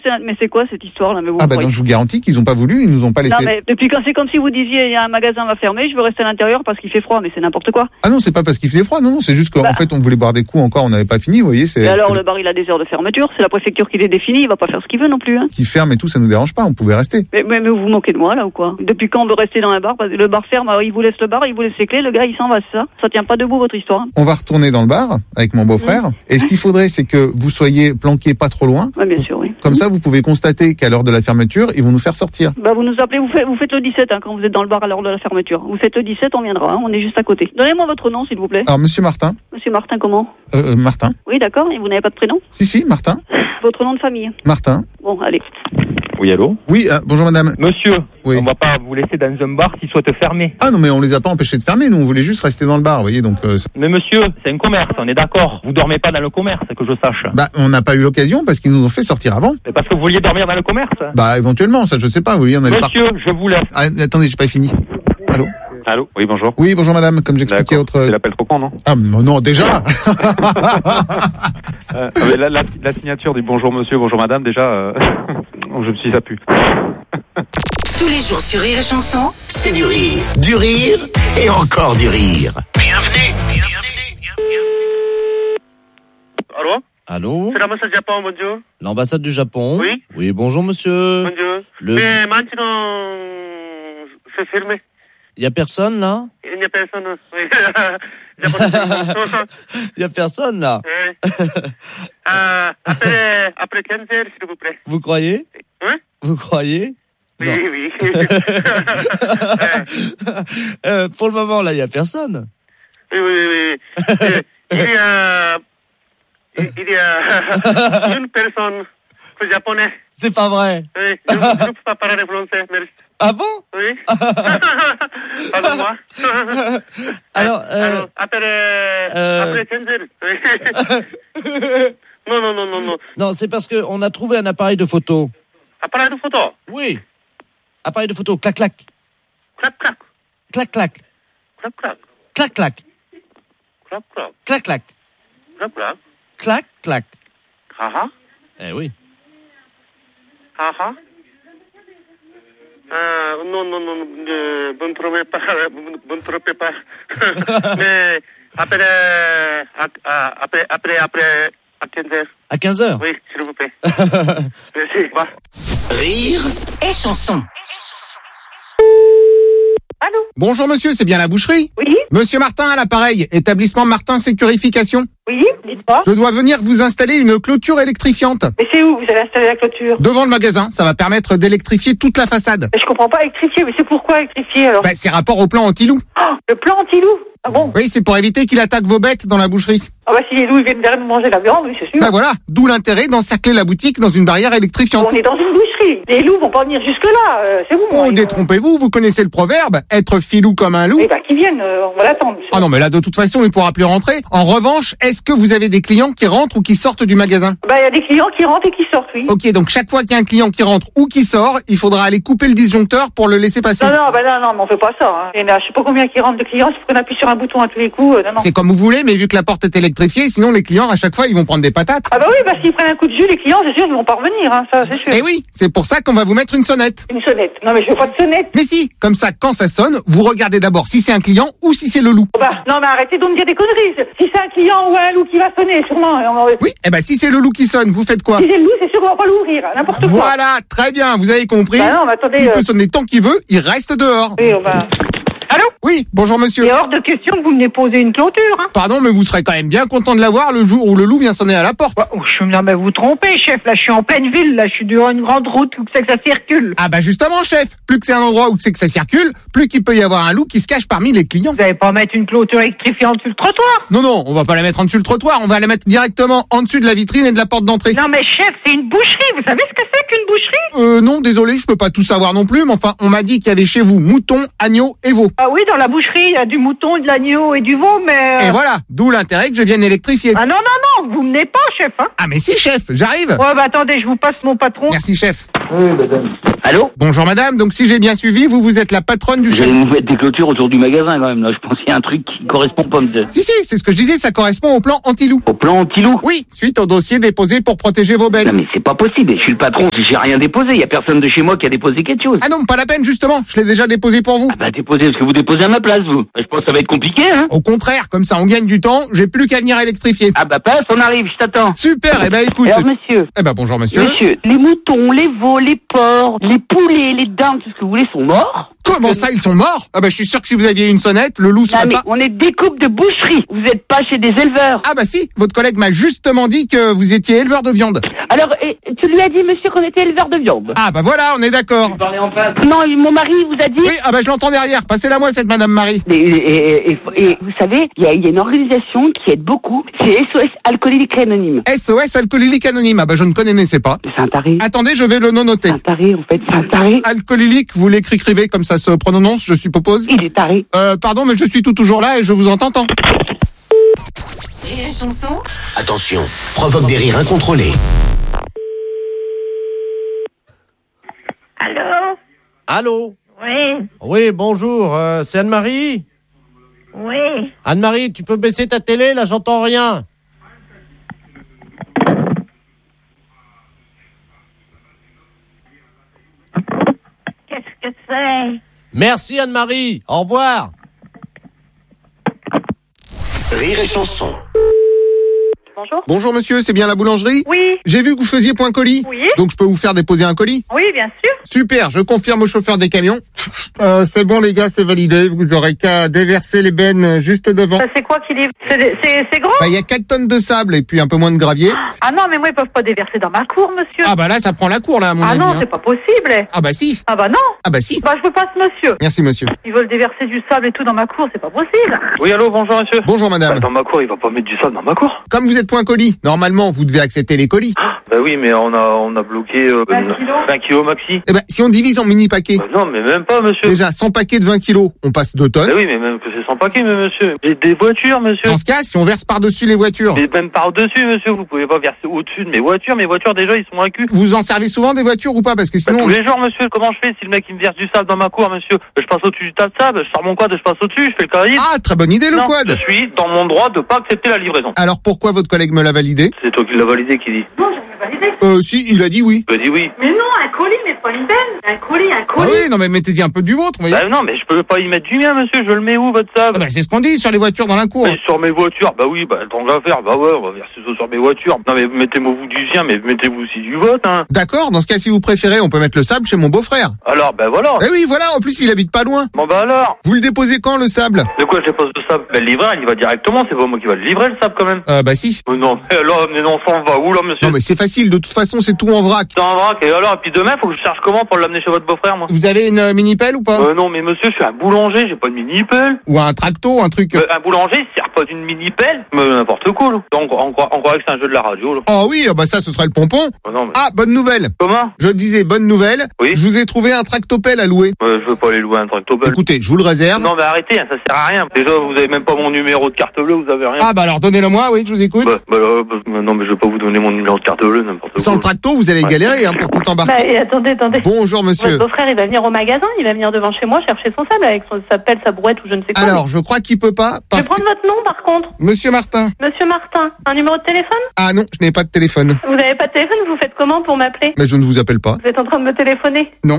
mais c'est quoi cette histoire là? Mais vous Ah bah non, je vous garantis qu'ils ont pas voulu, ils nous ont pas laissé. Non mais depuis quand c'est comme si vous disiez il y a un magasin va fermer, je veux rester à l'intérieur parce qu'il fait froid, mais c'est n'importe quoi. Ah non, c'est pas parce qu'il faisait froid, non, c'est juste qu'en fait on voulait boire des coups encore, on n'avait pas fini, vous voyez. Et alors le bar il a des heures de fermeture, c'est la préfecture qui les définit, il va pas faire ce qu'il veut non plus. Hein. Qui ferme et tout, ça nous dérange pas, on pouvait rester. Mais vous vous moquez de moi là ou quoi? Depuis quand on veut rester dans un bar? Parce que le bar ferme, alors il vous laisse le bar, il vous laisse les clés, le gars il s'en va, c'est ça? Ça tient pas debout votre histoire. On va retourner dans le bar avec mon beau-frère. Et ce qu'il faudrait, c'est que vous soyez planqués pas trop loin. Oui, bien sûr, oui. Comme ça, vous pouvez constater qu'à l'heure de la fermeture, ils vont nous faire sortir. Bah, vous nous appelez, vous faites le 17 hein, quand vous êtes dans le bar à l'heure de la fermeture. Vous faites le 17, on viendra, hein, on est juste à côté. Donnez-moi votre nom, s'il vous plaît. Alors, Monsieur Martin. Monsieur Martin, comment? Martin. Oui, d'accord, et vous n'avez pas de prénom? Si, Martin. Votre nom de famille? Martin. Bon, allez. Oui, allô? Oui, bonjour madame. Monsieur, oui. On va pas vous laisser dans un bar qui souhaite fermer. Ah non, mais on les a pas empêchés de fermer, nous on voulait juste rester dans le bar, vous voyez, donc... Mais monsieur, c'est un commerce, on est d'accord. Vous dormez pas dans le commerce, que je sache. Bah, on n'a pas eu l'occasion parce qu'ils nous ont fait sortir avant. Mais parce que vous vouliez dormir dans le commerce? Bah, éventuellement, ça je sais pas, vous voyez, on avait Monsieur, je vous laisse. Ah, attendez, j'ai pas fini. Allô? Allô? Oui, bonjour. Oui, bonjour madame, comme j'expliquais l'autre... C'est l'appel trop con, non? Ah, non, déjà la signature du bonjour monsieur, bonjour madame, déjà, je me suis dit ça pue. Tous les jours sur Rire et Chanson, c'est du rire et encore du rire. Bienvenue. Allô? Allô? C'est l'ambassade du Japon, bonjour. L'ambassade du Japon? Oui. Oui, bonjour monsieur. Bonjour. Mais maintenant, c'est fermé. Il y a personne là? Il n'y a personne, oui. Il y a personne là? Oui. Après 15 heures, s'il vous plaît. Vous croyez? Hein? Vous croyez? Oui, non. Oui. Pour le moment, là, il n'y a personne. Oui. Il y a une personne japonaise. C'est pas vrai. Oui, je ne peux pas parler français, merci. Ah bon? Oui. Pardon-moi. Alors, après 15 heures. Oui. Non. Non, c'est parce qu'on a trouvé un appareil de photo. Appareil de photo? Oui. Appareil de photo, clac. Clac. Clac. Clac. Ah. Eh oui. Ah. Non, vous ne trompez pas. Mais après, à 15 heures. À 15 heures? Oui, s'il vous plaît. Merci. Rire et Chanson. Allô? Bonjour monsieur, c'est bien la boucherie? Oui? Monsieur Martin à l'appareil, établissement Martin Sécurification. Oui, dites-moi. Je dois venir vous installer une clôture électrifiante. Mais c'est où vous allez installer la clôture? Devant le magasin, ça va permettre d'électrifier toute la façade. Mais je comprends pas électrifier, mais c'est pourquoi électrifier alors? Bah, c'est rapport au plan anti-loup. Oh, le plan anti-loup? Ah bon? Oui, c'est pour éviter qu'il attaque vos bêtes dans la boucherie. Ah bah si les loups ils viennent derrière nous manger la viande, oui c'est sûr. Bah voilà, d'où l'intérêt d'encercler la boutique dans une barrière électrifiante. On est dans une boucherie. Les loups vont pas venir jusque là, c'est bon. Oh, détrompez-vous, vous connaissez le proverbe, être filou comme un loup. Eh bah qu'ils viennent, on va l'attendre. Ah non, mais là de toute façon, il pourra plus rentrer. En revanche, est-ce que vous avez des clients qui rentrent ou qui sortent du magasin? Bah il y a des clients qui rentrent et qui sortent, oui. Ok, donc chaque fois qu'il y a un client qui rentre ou qui sort, il faudra aller couper le disjoncteur pour le laisser passer. Non, mais on fait pas ça. Hein. Il y en a, je sais pas combien qui rentrent de clients, il faut qu'on appuie sur un bouton à tous les coups. Non. C'est comme vous voulez, mais vu que la porte est électrifiée, sinon les clients à chaque fois ils vont prendre des patates. Ah bah oui, bah s'ils prennent un coup de jus, les clients, c'est sûr, ils vont pas revenir, hein, ça c'est sûr. Eh oui, c'est pour ça qu'on va vous mettre une sonnette. Une sonnette. Non mais je veux pas de sonnette. Mais si, comme ça, quand ça sonne, vous regardez d'abord si c'est un client ou si c'est le loup. Bah non mais arrêtez de me dire des conneries. Si c'est un client ou un loup qui va sonner, sûrement. Oui, eh ben si c'est le loup qui sonne, vous faites quoi? Si c'est le loup, c'est sûr qu'on va pas l'ouvrir, n'importe quoi. Voilà, très bien, vous avez compris. Bah non, mais attendez. Il peut sonner tant qu'il veut, il reste dehors. Oui, Allô? Oui, bonjour monsieur. Il est hors de question que vous venez poser une clôture, hein. Pardon, mais vous serez quand même bien content de l'avoir le jour où le loup vient sonner à la porte. Non mais vous trompez, chef, là je suis en pleine ville, là je suis devant une grande route où c'est que ça circule. Ah bah justement, chef, plus que c'est un endroit où c'est que ça circule, plus qu'il peut y avoir un loup qui se cache parmi les clients. Vous allez pas mettre une clôture électrifiante sur le trottoir? Non, on va pas la mettre en dessus le trottoir, on va la mettre directement en dessus de la vitrine et de la porte d'entrée. Non mais chef, c'est une boucherie, vous savez ce que c'est qu'une boucherie? Non, désolé, je peux pas tout savoir non plus, mais enfin, on m'a dit qu'il y avait chez vous moutons, agneaux et veaux. Ah oui, dans la boucherie, il y a du mouton, de l'agneau et du veau, mais... Et voilà, d'où l'intérêt que je vienne électrifier. Ah non, vous menez pas, chef, hein. Ah mais si, chef, j'arrive. Ouais, bah attendez, je vous passe mon patron. Merci, chef. Oui, madame. Allô? Bonjour madame, donc si j'ai bien suivi, vous êtes la patronne du chef. Vous faites des clôtures autour du magasin quand même, là. Je pense qu'il y a un truc qui correspond pas, monsieur. Si, c'est ce que je disais, ça correspond au plan anti-loup. Au plan anti-loup? Oui, suite au dossier déposé pour protéger vos bêtes. Non, mais c'est pas possible. Je suis le patron. J'ai rien déposé. Il y a personne de chez moi qui a déposé quelque chose. Ah non, pas la peine justement, je l'ai déjà déposé pour vous. Ah bah, déposez, parce que vous déposez à ma place, vous. Je pense que ça va être compliqué, hein. Au contraire, comme ça on gagne du temps, j'ai plus qu'à venir électrifier. Ah bah, passe, on arrive, je t'attends. Super, eh ben écoute. Alors, monsieur. Eh ben bonjour monsieur. Monsieur, les moutons, les veaux, les porcs, les poulets, les dindes, tout ce que vous voulez sont morts. Comment ça, ils sont morts? Ah bah je suis sûr que si vous aviez une sonnette, le loup serait Non, mais pas... on est découpe de boucherie. Vous êtes pas chez des éleveurs. Ah bah si, votre collègue m'a justement dit que vous étiez éleveur de viande. Alors, tu lui as dit, monsieur, qu'on était éleveur de viande. Ah bah voilà, on est d'accord. Non, mon mari vous a dit... Oui, ah bah je l'entends derrière, passez-la moi cette madame Marie. Et vous savez, il y a une organisation qui aide beaucoup, c'est SOS Alcoolique Anonyme. SOS Alcoolique Anonyme, ah bah je ne connaissais pas. C'est un taré. Attendez, je vais le noter. C'est un taré, en fait, c'est un taré. Alcoolique, vous l'écrivez comme ça se prononce, je suppose. Il est taré. Pardon, mais je suis toujours là et je vous entends. Rire et chanson. Attention, provoque des rires incontrôlés. Allô? Allô? Oui, Oui, bonjour, c'est Anne-Marie? oui. Anne-Marie, tu peux baisser ta télé, là j'entends rien. Qu'est-ce que c'est? Merci Anne-Marie, au revoir. Rire et chanson. Bonjour. Bonjour monsieur, c'est bien la boulangerie? Oui. J'ai vu que vous faisiez point colis. Oui. Donc je peux vous faire déposer un colis? Oui, bien sûr. Super, je confirme au chauffeur des camions. C'est bon les gars, c'est validé. Vous aurez qu'à déverser les bennes juste devant. C'est quoi qui livre? C'est grand? Bah, il y a 4 tonnes de sable et puis un peu moins de gravier. Ah non, mais moi, ils peuvent pas déverser dans ma cour, monsieur. Ah bah là, ça prend la cour là, à mon Ah avis. non, hein. c'est pas possible. Ah bah si. Ah bah non. Ah bah si. Bah je vous passe, monsieur. Merci monsieur. Ils veulent déverser du sable et tout dans ma cour, c'est pas possible. Oui, allô, bonjour monsieur. Bonjour madame. Dans ma cour, il va pas mettre du sable dans ma cour. Comme vous êtes point colis, normalement vous devez accepter les colis. Bah oui, mais on a bloqué 20 kilos maxi. Eh ben si on divise en mini paquets. Bah non, mais même pas, monsieur. Déjà 100 paquets de 20 kilos, on passe 2 tonnes. Bah oui, mais même que c'est sans paquet, mais monsieur. J'ai des voitures, monsieur. Dans ce cas, si on verse par-dessus les voitures. Et même par-dessus, monsieur, vous pouvez pas verser au-dessus de mes voitures. Mes voitures, déjà, ils sont à cul. Vous en servez souvent des voitures ou pas? Parce que Bah, sinon... tous les jours, monsieur, comment je fais si le mec il me verse du sable dans ma cour, monsieur? Je passe au-dessus du tas de sable, je sors mon quad, je passe au-dessus, je fais le cavalier. Ah, très bonne idée le Non, quad. je suis dans mon droit de pas accepter la livraison. Alors pourquoi votre collègue me l'a validé? C'est toi qui l'as validé qui dit. Non, je vais valider. Si, il a dit oui. Je dis oui. Mais non, un colis, mais pas une benne. Un colis. Ah oui, non mais mettez-y un peu du vôtre, vous voyez. Bah non, mais je peux pas y mettre du mien, monsieur, je le mets où, votre sable? Ah bah, c'est ce qu'on dit sur les voitures dans la cour. Mais sur mes voitures, bah oui, bah tant qu'à faire, bah ouais, on va verser ça sur mes voitures. Non mais mettez-moi vous du sien, mais mettez-vous aussi du vôtre, hein. D'accord, dans ce cas si vous préférez, on peut mettre le sable chez mon beau-frère. Alors, bah voilà. Eh oui, voilà, en plus il habite pas loin. Bon bah alors. Vous le déposez quand le sable? De quoi je dépose le sable? Bah le livreur, il y va directement, c'est pas moi qui va le livrer le sable quand même. Bah si. Non, mais alors, mais non, ça on va où là, monsieur? Non mais c'est facile, de toute façon c'est tout en vrac. C'est un vrac, et alors, et puis demain, faut que je cherche comment pour l'amener chez votre beau-frère, moi? Vous avez une mini-pelle ou pas? Non, mais monsieur, je suis un boulanger, j'ai pas de mini-pelle. Ou un tracto, un truc... Un boulanger, il sert pas d'une mini-pelle. Mais n'importe quoi, là. Donc, on croirait que c'est un jeu de la radio, là. Oh oui, bah ça ce serait le pompon. Non, mais... Ah, bonne nouvelle. Comment? Je disais bonne nouvelle. Oui. Je vous ai trouvé un tractopelle à louer. Je veux pas aller louer un tractopelle. Écoutez, je vous le réserve. Non, mais arrêtez, hein, ça sert à rien. Déjà, vous avez même pas mon numéro de carte bleue, vous avez rien. Ah bah alors donnez-le moi, oui, je vous écoute. Non, mais je vais pas vous donner mon numéro de carte bleue, n'importe quoi. Sans le tracto, vous allez galérer hein, pour tout embarquer. Bah, et attendez. Bonjour monsieur. Votre beau-frère, il va venir au magasin, il va venir devant chez moi chercher son sable avec sa pelle, sa brouette ou je ne sais quoi. Alors, je crois qu'il peut pas. Je vais prendre votre nom par contre. Monsieur Martin. Monsieur Martin, un numéro de téléphone? Ah non, je n'ai pas de téléphone. Vous n'avez pas de téléphone, vous faites comment pour m'appeler? Mais je ne vous appelle pas. Vous êtes en train de me téléphoner? Non.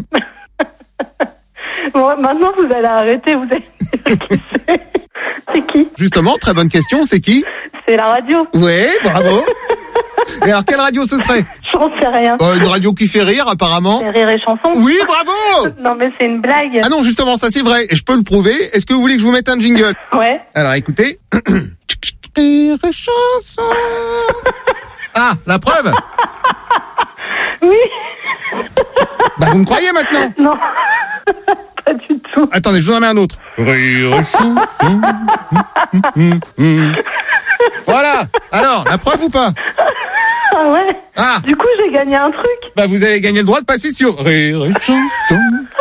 Bon, maintenant vous allez arrêter, vous allez... C'est qui? Justement, très bonne question, c'est qui? C'est la radio. Ouais, bravo. Et alors, quelle radio ce serait? J'en sais rien. Une radio qui fait rire, apparemment. C'est Rire et Chanson. Oui, bravo. Non, mais c'est une blague. Ah non, justement, ça c'est vrai, et je peux le prouver. Est-ce que vous voulez que je vous mette un jingle? Ouais. Alors, écoutez. Rire et Chanson. Ah, la preuve? Oui. Bah, vous me croyez maintenant? Non. Pas du tout. Attendez, je vous en mets un autre. Rire et Chanson. Voilà. Alors, la preuve ou pas? Ah ouais. Ah. Du coup, j'ai gagné un truc. Bah, vous avez gagné le droit de passer sur Rire et Chanson.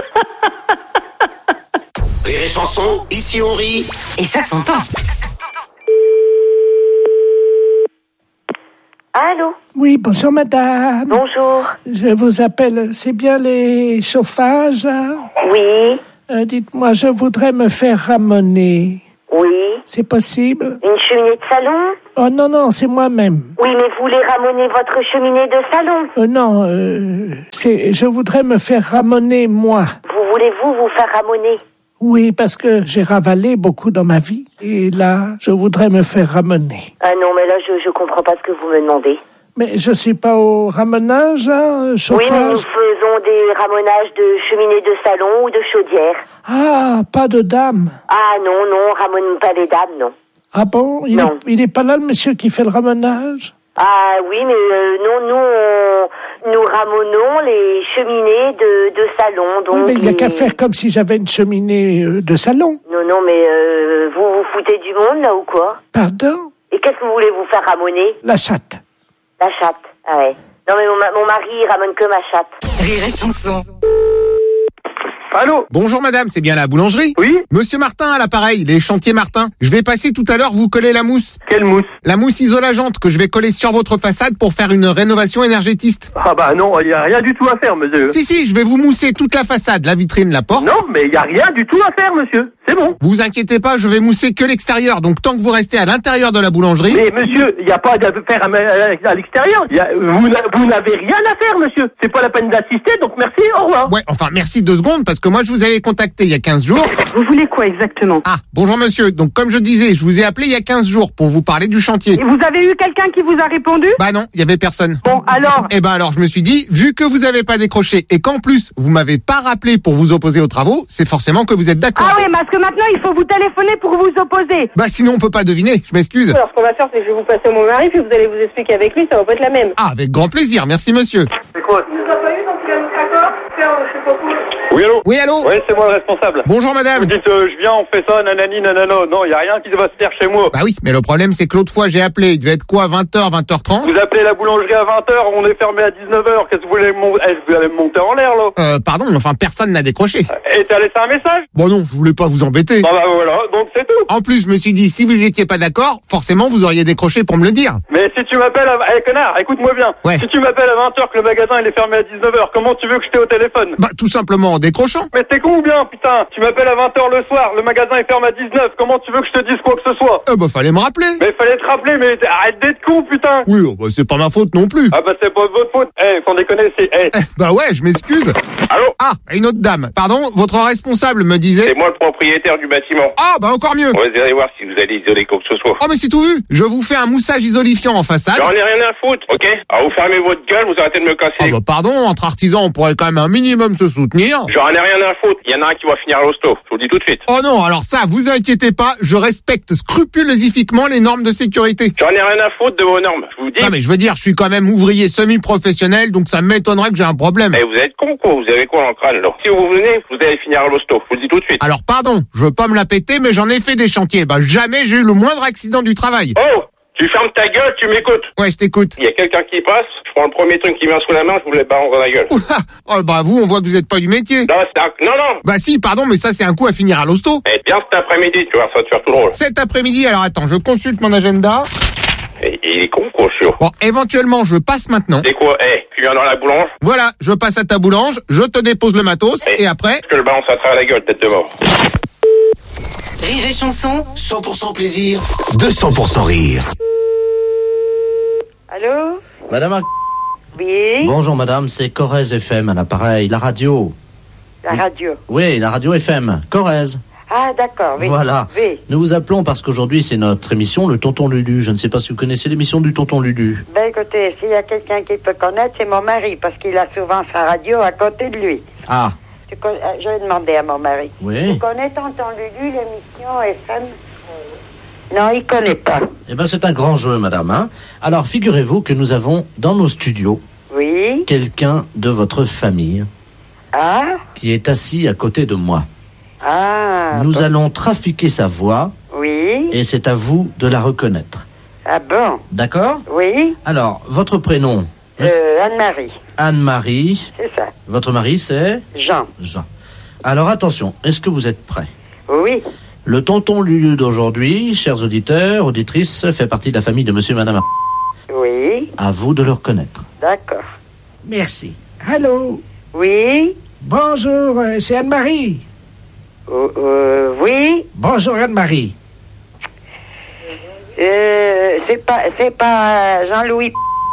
Rire et chanson, ici on rit. Et ça s'entend. Allô? Oui, bonjour madame. Bonjour. Je vous appelle, c'est bien les chauffages, hein? Oui. Dites-moi, je voudrais me faire ramoner. Oui. C'est possible? Une cheminée de salon? Oh non, c'est moi-même. Oui, mais vous voulez ramoner votre cheminée de salon? Non, je voudrais me faire ramoner, moi. Voulez-vous vous faire ramoner? Oui, parce que j'ai ravalé beaucoup dans ma vie. Et là, je voudrais me faire ramoner. Ah non, mais là, je comprends pas ce que vous me demandez. Mais je suis pas au ramonage, hein, chauffage? Oui, mais nous faisons des ramonages de cheminée de salon ou de chaudière. Ah, pas de dame. Ah non, on ramone pas les dames, non. Ah bon? Il est pas là, le monsieur qui fait le ramonage? Ah oui, mais non, nous ramonons les cheminées de salon. Donc oui, mais il n'y a qu'à faire comme si j'avais une cheminée de salon. Non, mais vous vous foutez du monde, là, ou quoi? Pardon? Et qu'est-ce que vous voulez vous faire ramoner? La chatte. La chatte, ah ouais. Non, mais mon mari, il ramène que ma chatte. Rire et chanson. Allô? Bonjour madame, c'est bien la boulangerie? Oui? Monsieur Martin à l'appareil, les chantiers Martin. Je vais passer tout à l'heure vous coller la mousse. Quelle mousse? La mousse isolageante que je vais coller sur votre façade pour faire une rénovation énergétiste. Ah bah non, il y a rien du tout à faire, monsieur. Si, je vais vous mousser toute la façade, la vitrine, la porte. Non, mais il y a rien du tout à faire, monsieur. C'est bon. Vous inquiétez pas, je vais mousser que l'extérieur, donc tant que vous restez à l'intérieur de la boulangerie... Mais monsieur, il n'y a pas à faire à l'extérieur. Vous n'avez rien à faire, monsieur. C'est pas la peine d'assister, donc merci, au revoir. Ouais, enfin merci 2 secondes, parce que moi je vous avais contacté il y a 15 jours. Vous voulez quoi exactement? Ah, bonjour monsieur, donc comme je disais, je vous ai appelé il y a 15 jours pour vous parler du chantier. Et vous avez eu quelqu'un qui vous a répondu? Bah non, il y avait personne. Bon, alors? Eh ben alors je me suis dit, vu que vous avez pas décroché et qu'en plus vous m'avez pas rappelé pour vous opposer aux travaux, c'est forcément que vous êtes d'accord. Ah oui, parce que maintenant il faut vous téléphoner pour vous opposer. Bah sinon on peut pas deviner, je m'excuse. Alors ce qu'on va faire, c'est que je vais vous passer mon mari, puis vous allez vous expliquer avec lui, ça va pas être la même. Ah, avec grand plaisir, merci monsieur. C'est quoi? Il nous a pas eu, donc il a notre accord. Je sais pas quoi. Oui, allô? Oui, allô? Oui, c'est moi le responsable. Bonjour madame. Vous dites, je viens, on fait ça, nanani, nanano. Non, il y a rien qui va se faire chez moi. Bah oui, mais le problème c'est que l'autre fois j'ai appelé, il devait être quoi, 20h, 20h30? Vous appelez la boulangerie à 20h, on est fermé à 19h. Qu'est-ce que vous voulez vous allez me monter en l'air, là? Pardon, enfin personne n'a décroché. Et t'as laissé un message? Bon non, je voulais pas vous embêter. Bah voilà, donc c'est tout. En plus, je me suis dit, si vous étiez pas d'accord, forcément vous auriez décroché pour me le dire. Mais si tu m'appelles connard, écoute-moi bien. Ouais. Si tu m'appelles à 20h que le magasin il est fermé à 19h, comment tu veux que je t'ai au téléphone? Bah tout simplement en décrochant. Mais t'es con ou bien, putain? Tu m'appelles à 20h le soir, le magasin est fermé à 19, comment tu veux que je te dise quoi que ce soit? Bah fallait me rappeler. Mais fallait te rappeler, mais arrête d'être con, putain! Oui, bah c'est pas ma faute non plus. Ah bah c'est pas de votre faute. Sans déconner, c'est... Bah ouais, je m'excuse. Allô? Ah, une autre dame. Pardon, votre responsable me disait... C'est moi le propriétaire du bâtiment. Ah, bah encore mieux. On va essayer de voir si vous allez isoler quoi que ce soit. Oh mais c'est tout vu. Je vous fais un moussage isolifiant en façade. J'en ai rien à foutre, ok? Alors vous fermez votre gueule, vous arrêtez de me casser. Ah bah pardon, entre artisans on pourrait quand même un minimum se soutenir. J'en ai rien à foutre. Il y en a un qui va finir à l'hosto. Je vous le dis tout de suite. Oh non, alors ça, vous inquiétez pas, je respecte scrupuleusement les normes de sécurité. J'en ai rien à foutre de vos normes, je vous dis. Non mais je veux dire, je suis quand même ouvrier semi-professionnel, donc ça m'étonnerait que j'ai un problème. Eh, vous êtes con quoi? Vous avez quoi dans le crâne là? Si vous venez, vous allez finir à l'hosto. Je vous le dis tout de suite. Alors pardon, je veux pas me la péter, mais j'en ai fait des chantiers. Bah jamais j'ai eu le moindre accident du travail. Oh! Tu fermes ta gueule, tu m'écoutes. Ouais, je t'écoute. Il y a quelqu'un qui passe, je prends le premier truc qui vient sous la main, je vous le balance dans la gueule. Oula. Oh bah vous, on voit que vous êtes pas du métier. Non, non. Bah si, pardon, mais ça c'est un coup à finir à l'hosto. Eh bien cet après-midi, tu vois, ça va te faire tout drôle. Cet après-midi, alors attends, je consulte mon agenda. Et il est con quoi, sûr. Bon, éventuellement, je passe maintenant. C'est quoi? Tu viens dans la boulange? Voilà, je passe à ta boulange, je te dépose le matos, et après... Je te le balance à travers la gueule, tête de mort. Rire et chanson, 100% plaisir, 200% rire. Allô? Madame, Oui? bonjour madame, c'est Corrèze FM à l'appareil, la radio. La radio. Oui, la radio FM, Corrèze. Ah, d'accord, oui. Voilà. Oui. Nous vous appelons parce qu'aujourd'hui c'est notre émission, le Tonton Lulu. Je ne sais pas si vous connaissez l'émission du Tonton Lulu. Ben écoutez, s'il y a quelqu'un qui peut connaître, c'est mon mari, parce qu'il a souvent sa radio à côté de lui. Ah. Je vais demander à mon mari. Oui. Tu connais Tonton Lulu, l'émission FM? Non, il connaît pas. Eh ben c'est un grand jeu, madame. Hein. Alors figurez-vous que nous avons dans nos studios Oui. quelqu'un de votre famille Ah. qui est assis à côté de moi. Ah. Nous bon. allons trafiquer sa voix. Oui. Et c'est à vous de la reconnaître. Ah bon? D'accord? Oui. Alors, votre prénom? Anne-Marie. Anne-Marie. C'est ça. Votre mari, c'est? Jean. Jean. Alors, attention, est-ce que vous êtes prêts? Oui. Le Tonton Lulu d'aujourd'hui, chers auditeurs, auditrices, fait partie de la famille de monsieur et madame. Oui. À vous de le reconnaître. D'accord. Merci. Allô? Oui. Bonjour, c'est Anne-Marie. Oui. Bonjour Anne-Marie. C'est pas Jean-Louis.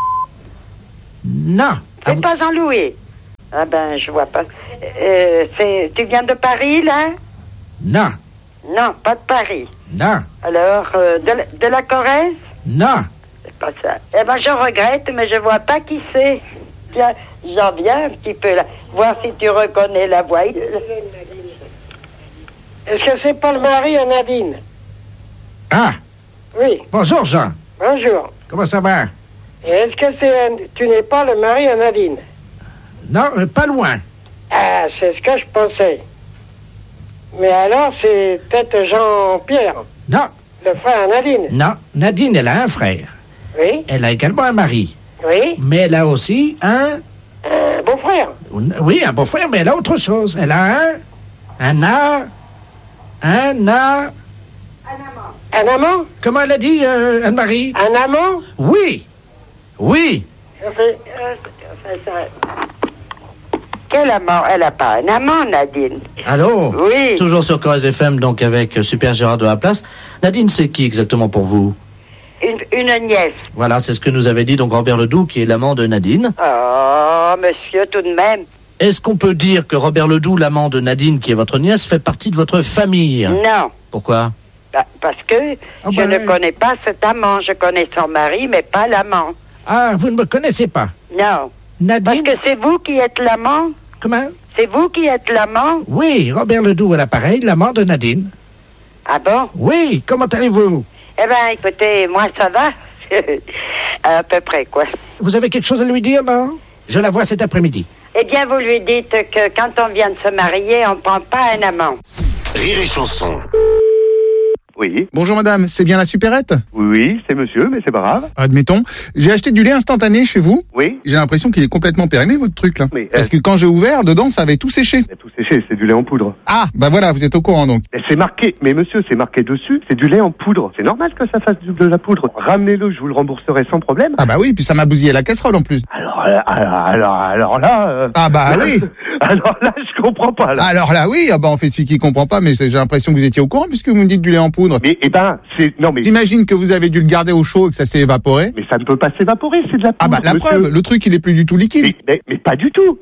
Non. C'est pas Jean-Louis. Ah ben, je vois pas. Tu viens de Paris, là? Non. Non, pas de Paris. Non. Alors, de la Corrèze? Non. C'est pas ça. Eh ben, je regrette, mais je vois pas qui c'est. Tiens, j'en viens un petit peu là. Voir si tu reconnais la voix. Est-ce que c'est pas le mari à Nadine? Ah. Oui. Bonjour Jean. Bonjour. Comment ça va? Et est-ce que tu n'es pas le mari à Nadine? Non, pas loin. Ah, c'est ce que je pensais. Mais alors, c'est peut-être Jean-Pierre. Non. Le frère à Nadine. Non, Nadine, elle a un frère. Oui. Elle a également un mari. Oui. Mais elle a aussi un beau-frère. Oui, un beau-frère, mais elle a autre chose. Elle a un amant. Un amant? Comment elle a dit, Anne-Marie? Un amant? Oui. Oui. Quel amant? Elle a pas un amant, Nadine. Allô? Oui. Toujours sur Corrèze FM, donc avec Super Gérard de la Place. Nadine, c'est qui exactement pour vous? Une nièce. Voilà, c'est ce que nous avait dit donc Robert Ledoux, qui est l'amant de Nadine. Oh, monsieur, tout de même. Est-ce qu'on peut dire que Robert Ledoux, l'amant de Nadine, qui est votre nièce, fait partie de votre famille? Non. Pourquoi? Parce que je ne connais pas cet amant. Je connais son mari, mais pas l'amant. Ah, vous ne me connaissez pas? Non. Nadine? Parce que c'est vous qui êtes l'amant? Comment? C'est vous qui êtes l'amant? Oui, Robert Ledoux à l'appareil, l'amant de Nadine. Ah bon? Oui, comment allez-vous? Eh bien, écoutez, moi, ça va. À peu près, quoi. Vous avez quelque chose à lui dire, non? Je la vois cet après-midi. Eh bien, vous lui dites que quand on vient de se marier, on ne prend pas un amant. Rire et chanson. Oui. Bonjour madame, c'est bien la supérette? Oui, c'est monsieur, mais c'est pas grave. Admettons. J'ai acheté du lait instantané chez vous. Oui. J'ai l'impression qu'il est complètement périmé, votre truc là. Mais, parce que quand j'ai ouvert, dedans, ça avait tout séché. Tout séché, c'est du lait en poudre. Ah, bah voilà, vous êtes au courant donc. C'est marqué, mais monsieur, c'est marqué dessus, c'est du lait en poudre. C'est normal que ça fasse de la poudre. Ramenez-le, je vous le rembourserai sans problème. Ah bah oui, puis ça m'a bousillé la casserole en plus. Alors là... Ah bah oui. Alors là, je comprends pas là. Alors là, oui, ah bah on fait celui qui comprend pas, mais j'ai l'impression que vous étiez au courant puisque vous me dites du lait en poudre. Mais non mais. J'imagine que vous avez dû le garder au chaud et que ça s'est évaporé. Mais ça ne peut pas s'évaporer, c'est de la poudre. Ah bah la monsieur. preuve, le truc il est plus du tout liquide. Mais pas du tout,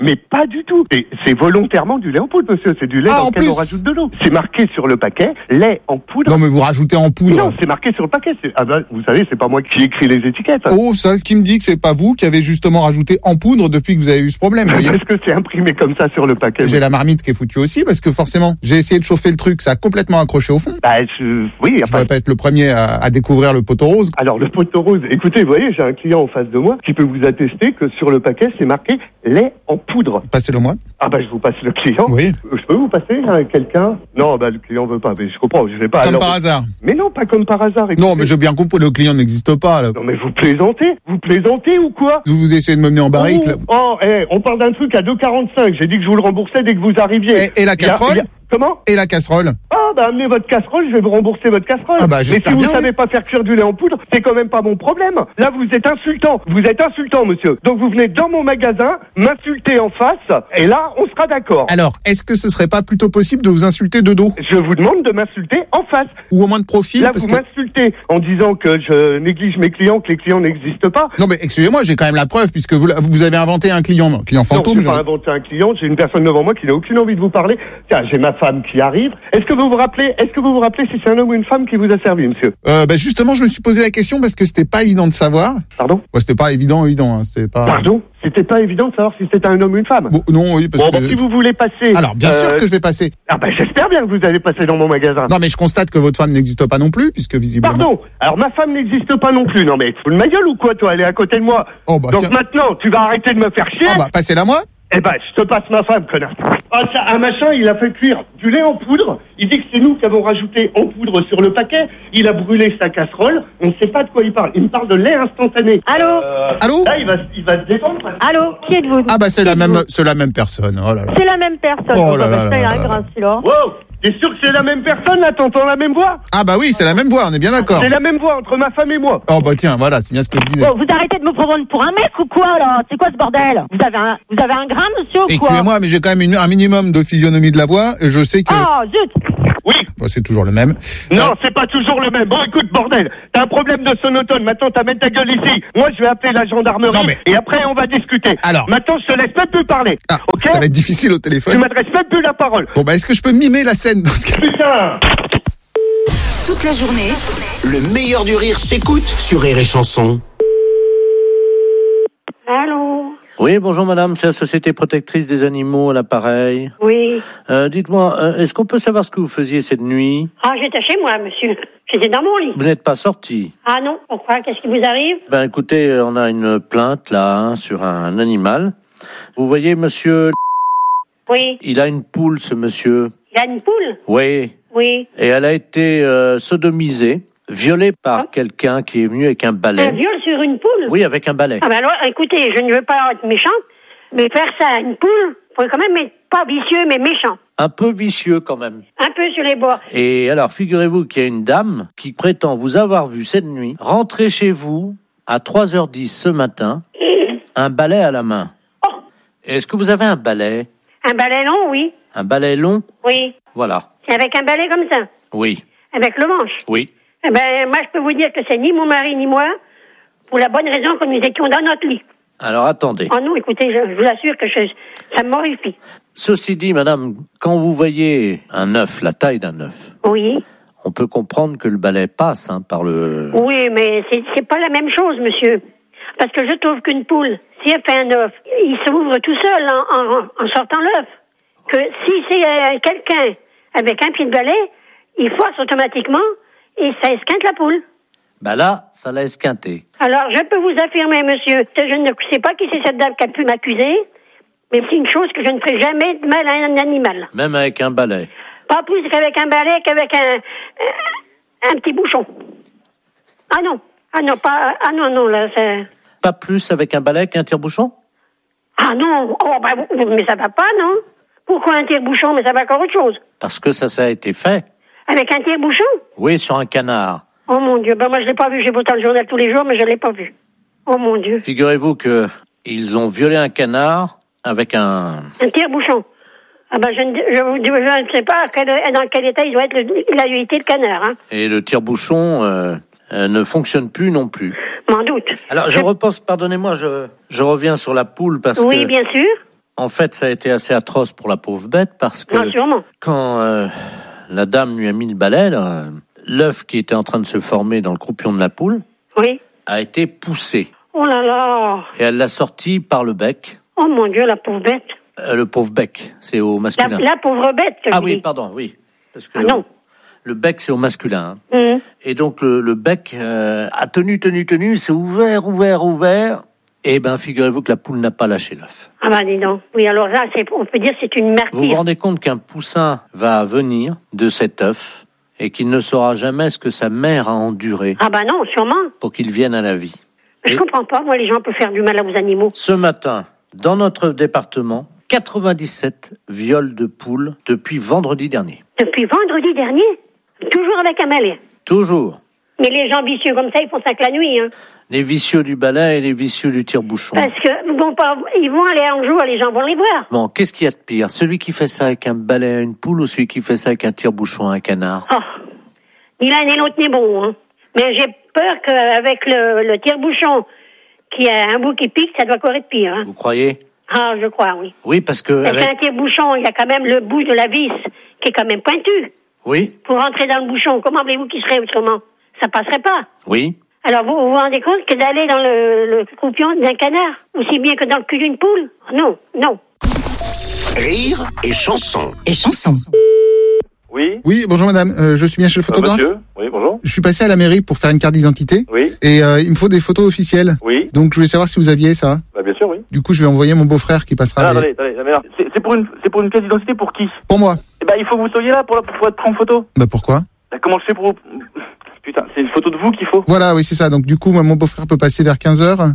c'est volontairement du lait en poudre, monsieur. C'est du lait dans lequel on rajoute de l'eau. C'est marqué sur le paquet, lait en poudre. Non mais vous rajoutez en poudre. Non, c'est marqué sur le paquet. Ah bah, vous savez, c'est pas moi qui écris les étiquettes. Oh, ça qui me dit que c'est pas vous qui avez justement rajouté en poudre depuis que vous avez eu ce problème. Est-ce que c'est imprimé comme ça sur le paquet? J'ai la marmite qui est foutue aussi parce que forcément, j'ai essayé de chauffer le truc, ça a complètement accroché au fond. Bah, oui. Je dois pas être le premier à découvrir le poteau rose. Alors le poteau rose, écoutez, vous voyez, j'ai un client en face de moi qui peut vous attester que sur le paquet, c'est marqué lait en poudre. Passez-le moi. Ah bah je vous passe le client. Oui. Je peux vous passer quelqu'un? Non, bah le client veut pas, mais je comprends, je vais pas. Comme par hasard. Mais non, pas comme par hasard. Écoutez. Non, mais j'ai bien compris, le client n'existe pas là. Non mais vous plaisantez ou quoi? Vous essayez de me mener en barrique là. On parle d'un truc à 2,45. J'ai dit que je vous le remboursais dès que vous arriviez. Et la casserole? Comment? Et la casserole? Ah bah amenez votre casserole, je vais vous rembourser votre casserole. Ah bah, mais si vous savez pas faire cuire du lait en poudre, c'est quand même pas mon problème. Là vous êtes insultant. Vous êtes insultant, monsieur. Donc vous venez dans mon magasin, m'insulter en face, et là on sera d'accord. Alors, est-ce que ce serait pas plutôt possible de vous insulter de dos? Je vous demande de m'insulter en face. Ou au moins de profil? Là vous m'insultez en disant que je néglige mes clients, que les clients n'existent pas. Non mais excusez-moi, j'ai quand même la preuve puisque vous avez inventé un client fantôme. Non, j'ai pas inventé un client, j'ai une personne devant moi qui n'a aucune envie de vous parler. Tiens, j'ai ma femme qui arrive. Est-ce que vous vous rappelez si c'est un homme ou une femme qui vous a servi, monsieur? Justement, je me suis posé la question parce que c'était pas évident de savoir. Pardon? C'était pas évident, hein, c'était pas... Pardon? C'était pas évident de savoir si c'était un homme ou une femme? Bon, non, oui, parce que... si vous voulez passer... Alors, bien sûr que je vais passer. Ah bah j'espère bien que vous allez passer dans mon magasin. Non, mais je constate que votre femme n'existe pas non plus, puisque visiblement... Pardon? Alors ma femme n'existe pas non plus. Non mais tu fous de ma gueule ou quoi, toi? Elle est à côté de moi. Oh, bah, donc tiens. maintenant, tu vas arrêter de me faire chier. Ah bah, passez-la moi. Eh ben, je te passe ma femme, connard. Ah, ça, un machin, il a fait cuire du lait en poudre. Il dit que c'est nous qui avons rajouté en poudre sur le paquet. Il a brûlé sa casserole. On ne sait pas de quoi il parle. Il me parle de lait instantané. Allô? Allô? Là, il va se défendre. Allô? Qui êtes-vous? Ah bah c'est la même personne. Oh là là. C'est la même personne. Oh là là là là là. Wow! T'es sûr que c'est la même personne, là? T'entends la même voix? Ah bah oui, c'est la même voix, on est bien d'accord. C'est la même voix entre ma femme et moi. Oh bah tiens, voilà, c'est bien ce que je disais. Bon, vous arrêtez de me prendre pour un mec ou quoi, là? C'est quoi ce bordel? Vous avez un grain, monsieur, ou quoi? Excusez-moi, mais j'ai quand même un minimum de physionomie de la voix, et je sais que... Oh, zut! Oui. Bah, c'est toujours le même. Non, c'est pas toujours le même. Bon, écoute, bordel, t'as un problème de sonotone. Maintenant, t'amènes ta gueule ici. Moi, je vais appeler la gendarmerie. Non, mais... Et après, on va discuter. Alors. Maintenant, je te laisse même plus parler. Ah, ok? Ça va être difficile au téléphone. Tu m'adresses même plus la parole. Bon, bah, est-ce que je peux mimer la scène dans ce cas? Putain! Toute la journée, le meilleur du rire s'écoute sur Rire et Chanson. Allô? Oui, bonjour madame, c'est la Société Protectrice des Animaux à l'appareil. Oui. Dites-moi, est-ce qu'on peut savoir ce que vous faisiez cette nuit? Ah, j'étais chez moi, monsieur. J'étais dans mon lit. Vous n'êtes pas sorti? Ah non, pourquoi? Qu'est-ce qui vous arrive? Ben écoutez, on a une plainte là sur un animal. Vous voyez monsieur... Oui. Il a une poule, ce monsieur. Il a une poule? Oui. Oui. Et elle a été sodomisée, violée par quelqu'un qui est venu avec un balai. Un viol sur une poule? Oui, avec un balai. Ah ben alors, écoutez, je ne veux pas être méchante, mais faire ça à une poule, faut quand même être pas vicieux, mais méchant. Un peu vicieux quand même. Un peu sur les bords. Et alors, figurez-vous qu'il y a une dame qui prétend vous avoir vu cette nuit rentrer chez vous à 3h10 ce matin, un balai à la main. Oh. Est-ce que vous avez un balai? Un balai long, oui. Un balai long? Oui. Voilà. C'est avec un balai comme ça? Oui. Avec le manche? Oui. Eh ben, moi, je peux vous dire que c'est ni mon mari ni moi, pour la bonne raison que nous étions dans notre lit. Alors, attendez. Oh non, écoutez, je vous assure que ça m'horrifie. Ceci dit, madame, quand vous voyez un œuf, la taille d'un œuf, oui, on peut comprendre que le balai passe par le... Oui, mais c'est pas la même chose, monsieur. Parce que je trouve qu'une poule, si elle fait un œuf, il s'ouvre tout seul en sortant l'œuf. Que si c'est quelqu'un avec un pied de balai, il force automatiquement et ça esquinte la poule. Ben là, ça l'a esquinté. Alors, je peux vous affirmer, monsieur, que je ne sais pas qui c'est cette dame qui a pu m'accuser, mais c'est une chose que je ne ferai jamais de mal à un animal. Même avec un balai? Pas plus qu'avec un balai, qu'avec un petit bouchon. Ah non, pas... Ah non, là, c'est... Pas plus avec un balai qu'un tire-bouchon? Ah non, mais ça va pas, non? Pourquoi un tire-bouchon? Mais ça va encore autre chose. Parce que ça a été fait. Avec un tire-bouchon? Oui, sur un canard. Oh mon Dieu, moi je l'ai pas vu, j'ai pourtant le journal tous les jours, mais je l'ai pas vu. Oh mon Dieu. Figurez-vous que ils ont violé un canard avec un... Un tire-bouchon. Ah ben je ne sais pas dans quel état il a été le canard. Hein. Et le tire-bouchon ne fonctionne plus non plus. M'en doute. Alors je repense, pardonnez-moi, je reviens sur la poule parce que... Oui, bien sûr. En fait, ça a été assez atroce pour la pauvre bête parce que... Non, sûrement. Quand la dame lui a mis le balai, l'œuf qui était en train de se former dans le croupion de la poule a été poussé. Oh là là. Et elle l'a sorti par le bec. Oh mon Dieu, la pauvre bête. Le pauvre bec, c'est au masculin. La pauvre bête, que Ah je oui, dis. pardon, oui. Parce que non. Le bec, c'est au masculin. Et donc, le bec a tenu, c'est ouvert. Et ben, figurez-vous que la poule n'a pas lâché l'œuf. Ah ben, dis donc. Oui, alors là, on peut dire que c'est une martyre. Vous vous rendez compte qu'un poussin va venir de cet œuf et qu'il ne saura jamais ce que sa mère a enduré. Ah ben non, sûrement. Pour qu'il vienne à la vie. Je comprends pas, moi, les gens peuvent faire du mal aux animaux. Ce matin, dans notre département, 97 viols de poules depuis vendredi dernier. Depuis vendredi dernier? Toujours avec un balai? Toujours. Mais les gens vicieux comme ça, ils font ça que la nuit, hein. Les vicieux du balai et les vicieux du tire-bouchon. Parce que ils vont aller en jour, les gens vont les voir. Bon, qu'est-ce qu'il y a de pire? Celui qui fait ça avec un balai à une poule ou celui qui fait ça avec un tire-bouchon à un canard? Oh, ni l'un ni l'autre n'est bon, hein. Mais j'ai peur qu'avec le tire-bouchon qui a un bout qui pique, ça doit encore être pire, hein. Vous croyez? Ah, je crois, oui. Oui, parce que... Parce qu'un tire-bouchon, il y a quand même le bout de la vis qui est quand même pointu. Oui. Pour rentrer dans le bouchon, comment voulez-vous qu'il serait autrement? Ça passerait pas. Oui. Alors, vous vous rendez compte que d'aller dans le croupion d'un canard, aussi bien que dans le cul d'une poule? Non. Rire et chanson. Oui, bonjour madame, je suis bien chez le photographe. Monsieur, oui, bonjour. Je suis passé à la mairie pour faire une carte d'identité. Oui. Et il me faut des photos officielles. Oui. Donc je voulais savoir si vous aviez ça. Bah, bien sûr, oui. Du coup, je vais envoyer mon beau-frère qui passera. Attendez, c'est pour une pièce d'identité pour qui? Pour moi. Eh ben, il faut que vous soyez là pour être pris en photo. Bah pourquoi? Bah, comment je fais pour... Putain, c'est une photo de vous qu'il faut. Voilà, oui, c'est ça. Donc du coup, mon beau-frère peut passer vers 15h.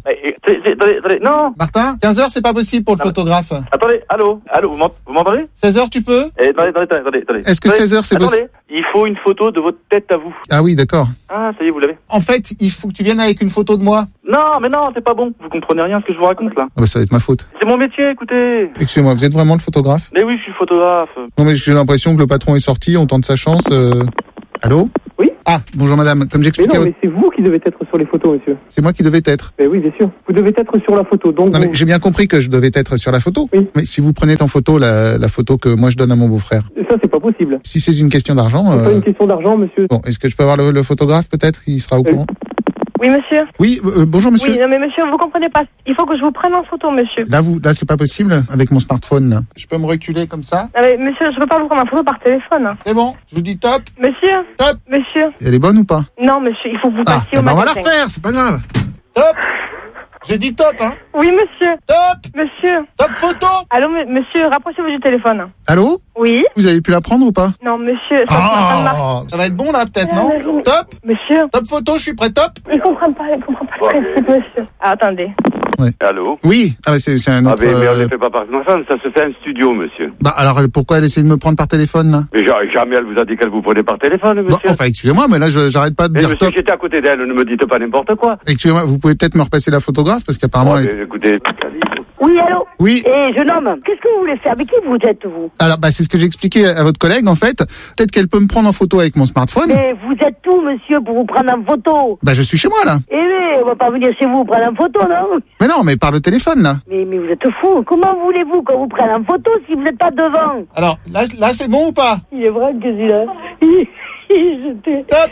Attendez, non. Martin, 15h, c'est pas possible pour le photographe. Attendez, allô, vous m'entendez? 16h, tu peux? Attendez. Est-ce que 16h, c'est possible? Il faut une photo de votre tête à vous. Ah oui, d'accord. Ah, ça y est, vous l'avez. En fait, il faut que tu viennes avec une photo de moi. Non, mais non, c'est pas bon. Vous comprenez rien à ce que je vous raconte, là. Ah bah, ça va être ma faute. C'est mon métier, écoutez. Excusez-moi, vous êtes vraiment le photographe? Mais oui, je suis photographe. Non, mais j'ai l'impression que le patron est sorti, on tente sa chance. Allô? Oui. Ah, bonjour madame, comme j'expliquais... Mais c'est vous qui devez être sur les photos, monsieur. C'est moi qui devais être. Mais oui, bien sûr. Vous devez être sur la photo, donc... Non, mais j'ai bien compris que je devais être sur la photo. Oui. Mais si vous prenez en photo la photo que moi je donne à mon beau-frère... Ça, c'est pas possible. Si c'est une question d'argent... C'est pas une question d'argent, monsieur. Bon, est-ce que je peux avoir le photographe, peut-être? Il sera au courant. Oui, monsieur. Oui, bonjour, monsieur. Oui, non, mais monsieur, vous comprenez pas. Il faut que je vous prenne en photo, monsieur. Là, c'est pas possible avec mon smartphone, là. Je peux me reculer comme ça? Non, mais monsieur, je peux pas vous prendre en photo par téléphone. C'est bon, je vous dis top. Monsieur. Top. Monsieur. Elle est bonne ou pas? Non, monsieur, il faut que vous passiez au on va magasin. la refaire, c'est pas grave. Top. J'ai dit top, hein. Oui, monsieur. Top. Monsieur. Top photo. Allô, monsieur, rapprochez-vous du téléphone. Allô? Oui. Vous avez pu la prendre ou pas? Non, monsieur, ça va être bon, là, peut-être, non? Top. Monsieur. Top photo, je suis prêt, top. Il comprend pas le principe, monsieur. Ah, attendez. Ouais. Allô? Oui, c'est un autre... mais on ne fait pas par téléphone, ça se fait en studio, monsieur. Bah, alors, pourquoi elle essaie de me prendre par téléphone, là? Mais jamais elle vous a dit qu'elle vous prenait par téléphone, monsieur. Bon, enfin, excusez-moi, mais là, j'arrête pas de dire monsieur, top. j'étais à côté d'elle, ne me dites pas n'importe quoi. Excusez-moi, vous pouvez peut-être me repasser la photographe, parce qu'apparemment... Écoutez... Oui, allô? Oui. Eh, jeune homme, qu'est-ce que vous voulez faire? Avec qui vous êtes, vous? Alors, c'est ce que j'expliquais à votre collègue, en fait. Peut-être qu'elle peut me prendre en photo avec mon smartphone. Mais vous êtes où, monsieur, pour vous prendre en photo? Je suis chez moi, là. Eh mais, on va pas venir chez vous prendre en photo, non? Mais non, mais par le téléphone, là. Mais vous êtes fou. Comment voulez-vous qu'on vous prenne en photo si vous n'êtes pas devant? Alors, là, c'est bon ou pas? Il est vrai que celui-là. J'étais... Top.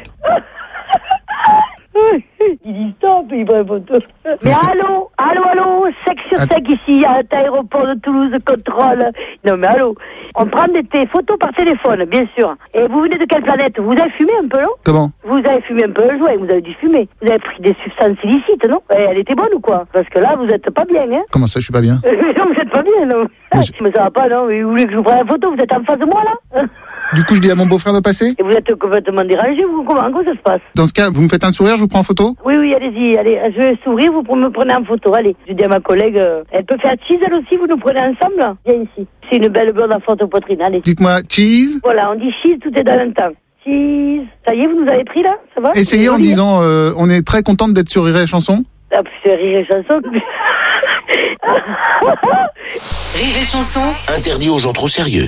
Il dit stop, il prend photo. Mais allô, sec sur sec ici, à l'aéroport de Toulouse, contrôle. Non mais allô, on prend des photos par téléphone, bien sûr. Et vous venez de quelle planète? Vous avez fumé un peu, non? Comment? Vous avez fumé un peu le joint, vous avez dû fumer. Vous avez pris des substances illicites, non? Et elle était bonne ou quoi? Parce que là, vous êtes pas bien, hein? Comment ça, je suis pas bien? Non, vous êtes pas bien, non? Mais ça va pas, non? Vous voulez que je vous prenne la photo? Vous êtes en face de moi, là? Du coup, je dis à mon beau-frère de passer? Et vous êtes complètement dérangé, vous? Comment ça se passe? Dans ce cas, vous me faites un sourire, je vous prends en photo? Oui, allez-y, je vais sourire, vous me prenez en photo, allez. Je dis à ma collègue, elle peut faire cheese, elle aussi, vous nous prenez ensemble? Viens ici. C'est une belle blonde à forte poitrine, allez. Dites-moi, cheese? Voilà, on dit cheese, tout est dans le temps. Cheese. Ça y est, vous nous avez pris, là? Ça va? Essayez en disant, on est très contente d'être sur Rire et Chanson. Ah, c'est Rire et Chanson. Rire et Chanson, interdit aux gens trop sérieux.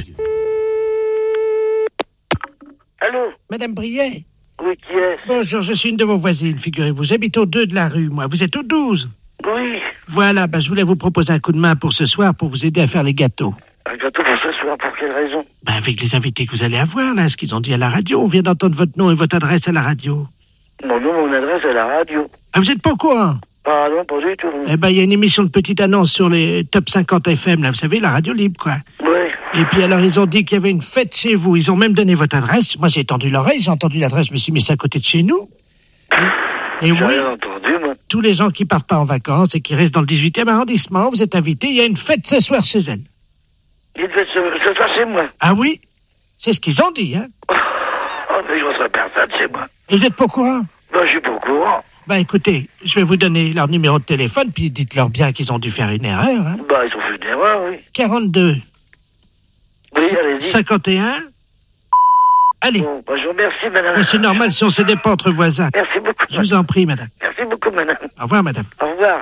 Allô? Madame Briet? Oui, qui est? Bonjour, je suis une de vos voisines, figurez-vous. J'habite au 2 de la rue, moi. Vous êtes au 12? Oui. Voilà, je voulais vous proposer un coup de main pour ce soir pour vous aider à faire les gâteaux. Un gâteau pour ce soir, pour quelle raison? Avec les invités que vous allez avoir, là, ce qu'ils ont dit à la radio. On vient d'entendre votre nom et votre adresse à la radio. Mon nom, mon adresse à la radio. Ah, vous êtes pas au courant? Ah non, pas du tout. Il y a une émission de petite annonce sur les top 50 FM, là, vous savez, la radio libre, quoi. Oui. Et puis alors, ils ont dit qu'il y avait une fête chez vous. Ils ont même donné votre adresse. Moi, j'ai tendu l'oreille, j'ai entendu l'adresse, je me suis mis ça à côté de chez nous. Et oui, rien entendu, moi. tous les gens qui partent pas en vacances et qui restent dans le 18e arrondissement, vous êtes invités. Il y a une fête ce soir chez elle. Il y a une fête ce soir chez moi. Ah oui? C'est ce qu'ils ont dit, hein? Oh, mais je ne reçois personne chez moi. Et vous êtes pas au courant? Je suis pas au courant. Écoutez, je vais vous donner leur numéro de téléphone, puis dites-leur bien qu'ils ont dû faire une erreur, hein? Ils ont fait une erreur, oui. 42. Oui, allez-y. 51. Allez. Bon, je vous remercie, madame. C'est normal si on s'aidait pas entre voisins. Merci beaucoup. Je vous en prie, madame. Merci beaucoup, madame. Au revoir, madame. Au revoir.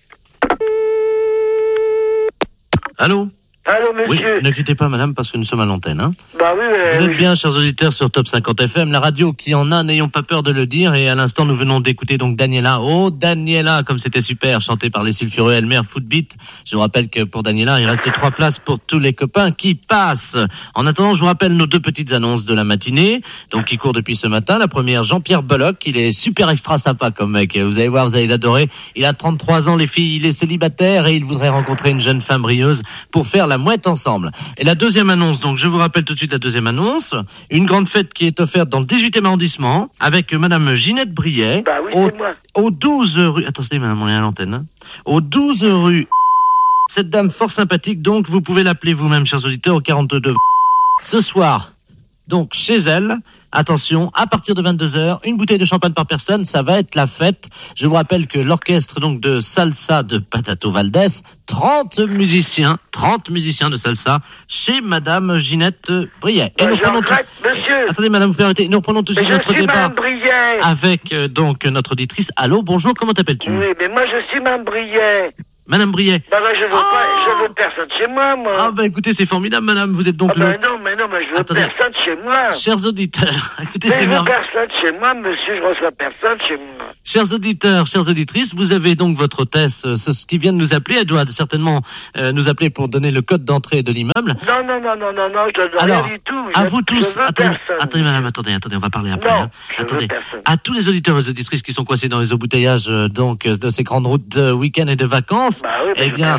Allô? Allô, monsieur? Oui, ne quittez pas, madame, parce que nous sommes à l'antenne, hein. Oui, Vous êtes bien, chers auditeurs, sur Top 50 FM, la radio qui en a, n'ayons pas peur de le dire. Et à l'instant, nous venons d'écouter donc Daniela. Oh, Daniela, comme c'était super, chanté par les sulfureux Elmer Footbeat. Je vous rappelle que pour Daniela, il reste 3 places pour tous les copains qui passent. En attendant, je vous rappelle nos 2 petites annonces de la matinée, donc qui courent depuis ce matin. La première, Jean-Pierre Bollock, il est super extra sympa comme mec. Vous allez voir, vous allez l'adorer. Il a 33 ans, les filles, il est célibataire et il voudrait rencontrer une jeune femme brilleuse pour faire la mouette ensemble. Et la deuxième annonce, donc je vous rappelle tout de suite la deuxième annonce, une grande fête qui est offerte dans le 18e arrondissement avec madame Ginette Briet au 12 rue... Attendez, madame, on est à l'antenne. Hein. Au 12 rue... Cette dame fort sympathique, donc vous pouvez l'appeler vous-même, chers auditeurs, au 42. Ce soir, donc chez elle, Attention, à partir de 22h, une bouteille de champagne par personne, ça va être la fête. Je vous rappelle que l'orchestre donc de salsa de Patato Valdés, 30 musiciens de salsa chez Madame Ginette Briet. Et nous prenons monsieur. Attendez, Madame, vous permettez, nous reprenons tout de suite notre débat Briet. avec donc notre auditrice. Allô, bonjour, comment t'appelles-tu? Oui, mais moi je suis Mme Briet. Madame Briet. Bah, je veux personne chez moi. Ah bah écoutez, c'est formidable, madame, vous êtes donc mais non, je veux personne chez moi. Chers auditeurs, écoutez, mais c'est je veux merveilleux. personne chez moi, monsieur, je reçois personne chez moi. Chers auditeurs, chères auditrices, vous avez donc votre hôtesse qui vient de nous appeler. Elle doit certainement nous appeler pour donner le code d'entrée de l'immeuble. Non, je donne alors, rien du tout. À vous tous, attendez, madame, attendez, on va parler après. Non, attendez, à tous les auditeurs et les auditrices qui sont coincés dans les embouteillages donc de ces grandes routes de week-end et de vacances, bah oui, eh bien,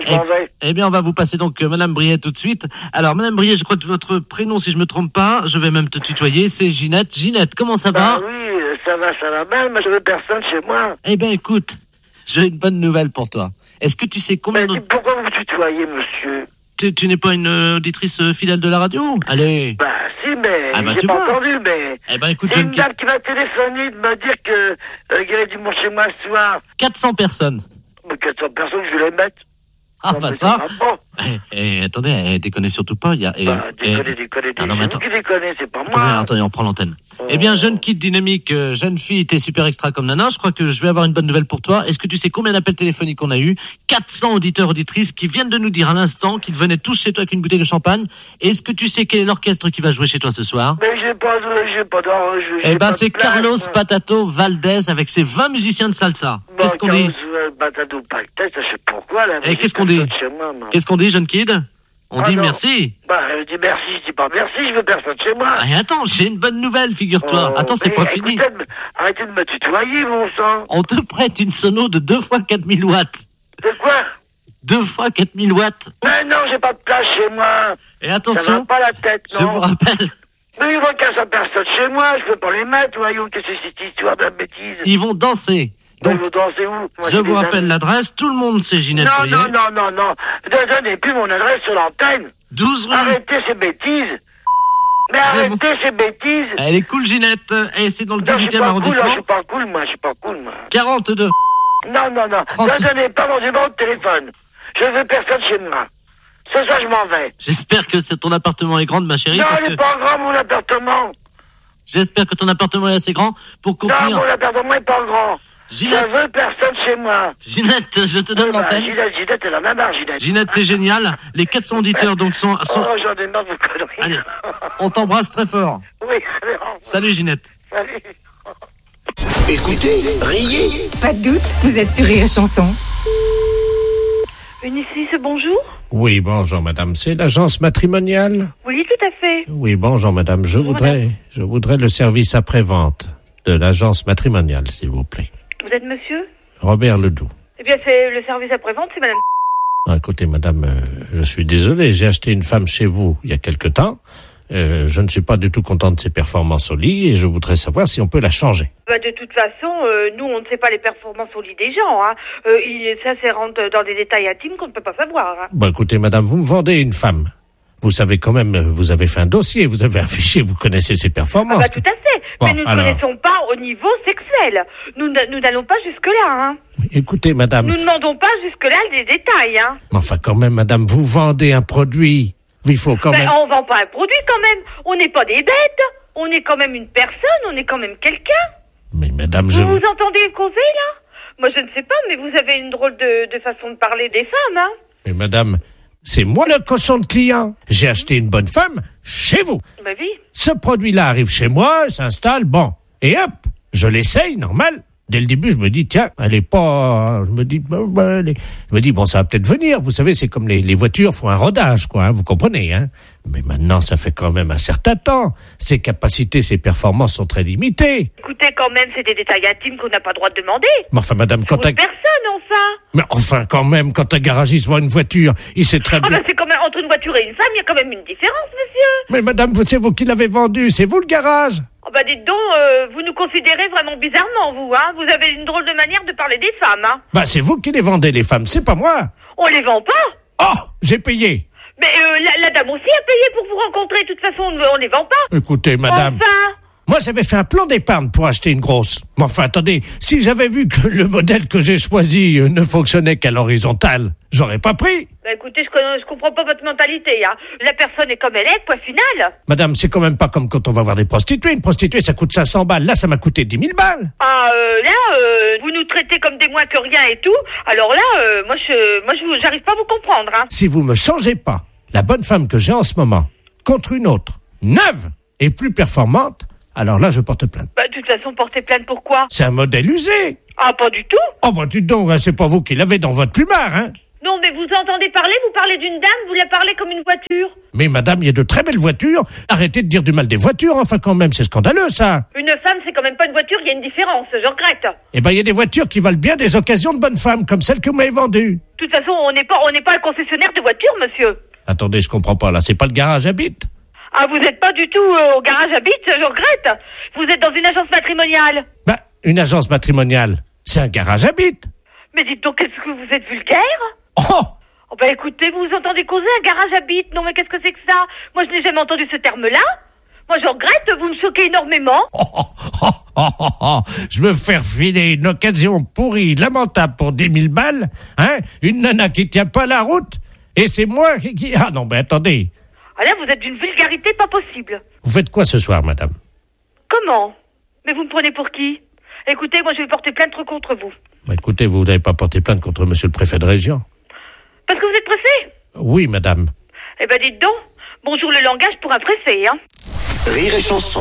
on va vous passer donc Madame Briet tout de suite. Alors, Madame Briet, je crois que votre prénom, si je me trompe pas, je vais même te tutoyer, c'est Ginette. Ginette, comment ça va? Oui, ça va mal, mais je veux personne chez moi. Eh bien, écoute, j'ai une bonne nouvelle pour toi. Est-ce que tu sais combien de... Pourquoi vous tutoyez, monsieur? Tu n'es pas une auditrice fidèle de la radio? Allez. Bah si, mais j'ai pas entendu, mais... Eh ben écoute, c'est une dame qui m'a téléphoné de me dire qu'il y avait du monde chez moi ce soir. 400 personnes. Mais 400 personnes, je vais les mettre. Ah, pas ça. Attendez, déconnez surtout pas. Déconnez. Ah, non, mais attends. Qui déconne, c'est pas moi. Attendez, on prend l'antenne. Eh bien, jeune kid dynamique, jeune fille, t'es super extra comme nana. Je crois que je vais avoir une bonne nouvelle pour toi. Est-ce que tu sais combien d'appels téléphoniques on a eu? 400 auditeurs, auditrices qui viennent de nous dire à l'instant qu'ils venaient tous chez toi avec une bouteille de champagne. Est-ce que tu sais quel est l'orchestre qui va jouer chez toi ce soir? Mais j'ai pas d'or. Eh ben, c'est Carlos Patato Valdés avec ses 20 musiciens de salsa. Qu'est-ce qu'on dit? Patato Valdés, je sais pourquoi, là. Et qu'est-ce qu'on dit? Qu'est-ce qu'on dit, jeune kid? On dit merci. Bah, je dis merci, je dis pas merci, je veux personne chez moi. Et attends, j'ai une bonne nouvelle, figure-toi. Attends, c'est pas fini. Arrêtez de me tutoyer, mon sang. On te prête une sono de 2 fois 4000 watts. De quoi? 2 fois 4000 watts. Mais non, j'ai pas de place chez moi. Et attention, ça va pas la tête, non. Je vous rappelle. Mais ils vont casser personne chez moi, je peux pas les mettre, voyons, qu'est-ce que c'est cette histoire de bêtise. Ils vont danser. Donc, ils vont danser où? Moi, je vous rappelle l'adresse, tout le monde sait Ginette Briet. Non. Ne donnez plus mon adresse sur l'antenne. 12 rue. Arrêtez ces bêtises. Mais arrêtez ces bêtises. Elle est cool, Ginette. Et c'est dans le 18e arrondissement. Je suis pas cool, moi. 42. Non. Ne donnez pas mon numéro de téléphone. Je veux personne chez moi. C'est ça, je m'en vais. J'espère que ton appartement est grand, ma chérie. Non, il n'est pas grand, mon appartement. J'espère que ton appartement est assez grand pour contenir... Non, mon appartement n'est pas grand. Ginette. Je veux personne chez moi. Ginette, je te donne l'antenne. Ginette, elle en a marre, Ginette. Ginette, t'es géniale. Les 400 auditeurs, donc, sont... Oh, j'en ai marre de vos conneries. Allez, on t'embrasse très fort. Oui, salut, Ginette. Salut. Écoutez, riez. Pas de doute, vous êtes sur Rire et Chanson. Unicis, bonjour. Oui, bonjour, madame. C'est l'agence matrimoniale? Oui, tout à fait. Oui, bonjour, madame. Je voudrais le service après-vente de l'agence matrimoniale, s'il vous plaît. Vous êtes monsieur? Robert Ledoux. Eh bien, c'est le service après-vente, c'est madame. Écoutez, madame, je suis désolé, j'ai acheté une femme chez vous il y a quelque temps. Je ne suis pas du tout content de ses performances au lit et je voudrais savoir si on peut la changer. Bah, de toute façon, nous, on ne sait pas les performances au lit des gens. Hein. Ça rentre dans des détails intimes qu'on ne peut pas savoir. Hein. Bon, écoutez, madame, vous me vendez une femme. Vous savez quand même, vous avez fait un dossier, vous avez affiché, vous connaissez ses performances. Ah bah, tout à fait. Bon, mais nous ne connaissons pas au niveau sexuel. Nous n'allons pas jusque-là. Hein. Écoutez, madame... Nous ne demandons pas jusque-là des détails. Hein. Enfin, quand même, madame, vous vendez un produit. Il faut quand même... On vend pas un produit, quand même. On n'est pas des bêtes. On est quand même une personne. On est quand même quelqu'un. Mais madame, vous entendez causer, là? Moi, je ne sais pas, mais vous avez une drôle de façon de parler des femmes, hein. Mais madame... C'est moi le cochon de client. J'ai acheté une bonne femme chez vous. Bah oui. Ce produit-là arrive chez moi, s'installe, bon. Et hop, je l'essaye, normal. Dès le début, je me dis, tiens, elle est pas... Je me dis, bon, ça va peut-être venir. Vous savez, c'est comme les voitures font un rodage, quoi, hein, vous comprenez, hein. Mais maintenant, ça fait quand même un certain temps. Ses capacités, ses performances sont très limitées. Écoutez, quand même, c'est des détails intimes qu'on n'a pas le droit de demander. Mais enfin, madame, quand personne, enfin. Mais enfin, quand même, quand un garagiste voit une voiture, il sait très bien... Ah ben, c'est quand même, entre une voiture et une femme, il y a quand même une différence, monsieur. Mais madame, c'est vous qui l'avez vendue, c'est vous le garage. Oh bah dites donc, vous nous considérez vraiment bizarrement, vous, hein. Vous avez une drôle de manière de parler des femmes, hein. Bah, c'est vous qui les vendez, les femmes, c'est pas moi. On les vend pas. Oh, j'ai payé. Mais la madame aussi a payé pour vous rencontrer. De toute façon, on ne les vend pas. Écoutez, madame. Enfin. Moi, j'avais fait un plan d'épargne pour acheter une grosse. Mais enfin, attendez, si j'avais vu que le modèle que j'ai choisi ne fonctionnait qu'à l'horizontale, j'aurais pas pris. Bah écoutez, je comprends pas votre mentalité, hein. La personne est comme elle est, point final. Madame, c'est quand même pas comme quand on va voir des prostituées. Une prostituée, ça coûte 500 balles. Là, ça m'a coûté 10 000 balles. Ah, vous nous traitez comme des moins que rien et tout. Alors là, moi, j'arrive pas à vous comprendre, hein. Si vous me changez pas la bonne femme que j'ai en ce moment contre une autre, neuve et plus performante, alors là, je porte plainte. Bah, de toute façon, porter plainte pourquoi? C'est un modèle usé. Ah, pas du tout. Oh, bah, dites donc, c'est pas vous qui l'avez dans votre plumard, hein. Non, mais vous entendez parler, vous parlez d'une dame, vous la parlez comme une voiture. Mais madame, il y a de très belles voitures. Arrêtez de dire du mal des voitures, enfin, quand même, c'est scandaleux, ça. Une femme, c'est quand même pas une voiture, il y a une différence, je regrette. Eh ben, il y a des voitures qui valent bien des occasions de bonnes femmes, comme celle que vous m'avez vendue. De toute façon, on n'est pas un concessionnaire de voitures, monsieur. Attendez, je comprends pas, là, c'est pas le garage à bite. Ah, vous n'êtes pas du tout au garage à bite, je regrette. Vous êtes dans une agence matrimoniale. Bah, une agence matrimoniale, c'est un garage à bite. Mais dites donc, est-ce que vous êtes vulgaire? Oh bah écoutez, vous entendez causer un garage à bite. Non mais qu'est-ce que c'est que ça? Moi je n'ai jamais entendu ce terme-là. Moi je regrette, vous me choquez énormément. Je me fais refiler une occasion pourrie, lamentable pour 10 000 balles, hein? Une nana qui tient pas la route, et c'est moi qui... Ah non, mais attendez. Ah là, vous êtes d'une vulgarité pas possible. Vous faites quoi ce soir, madame? Comment? Mais vous me prenez pour qui? Écoutez, moi je vais porter plainte contre vous. Bah, écoutez, vous n'avez pas porté plainte contre monsieur le préfet de région? Parce que vous êtes pressé? Oui, madame. Eh ben dites donc, bonjour le langage pour un pressé, hein. Rire et chanson.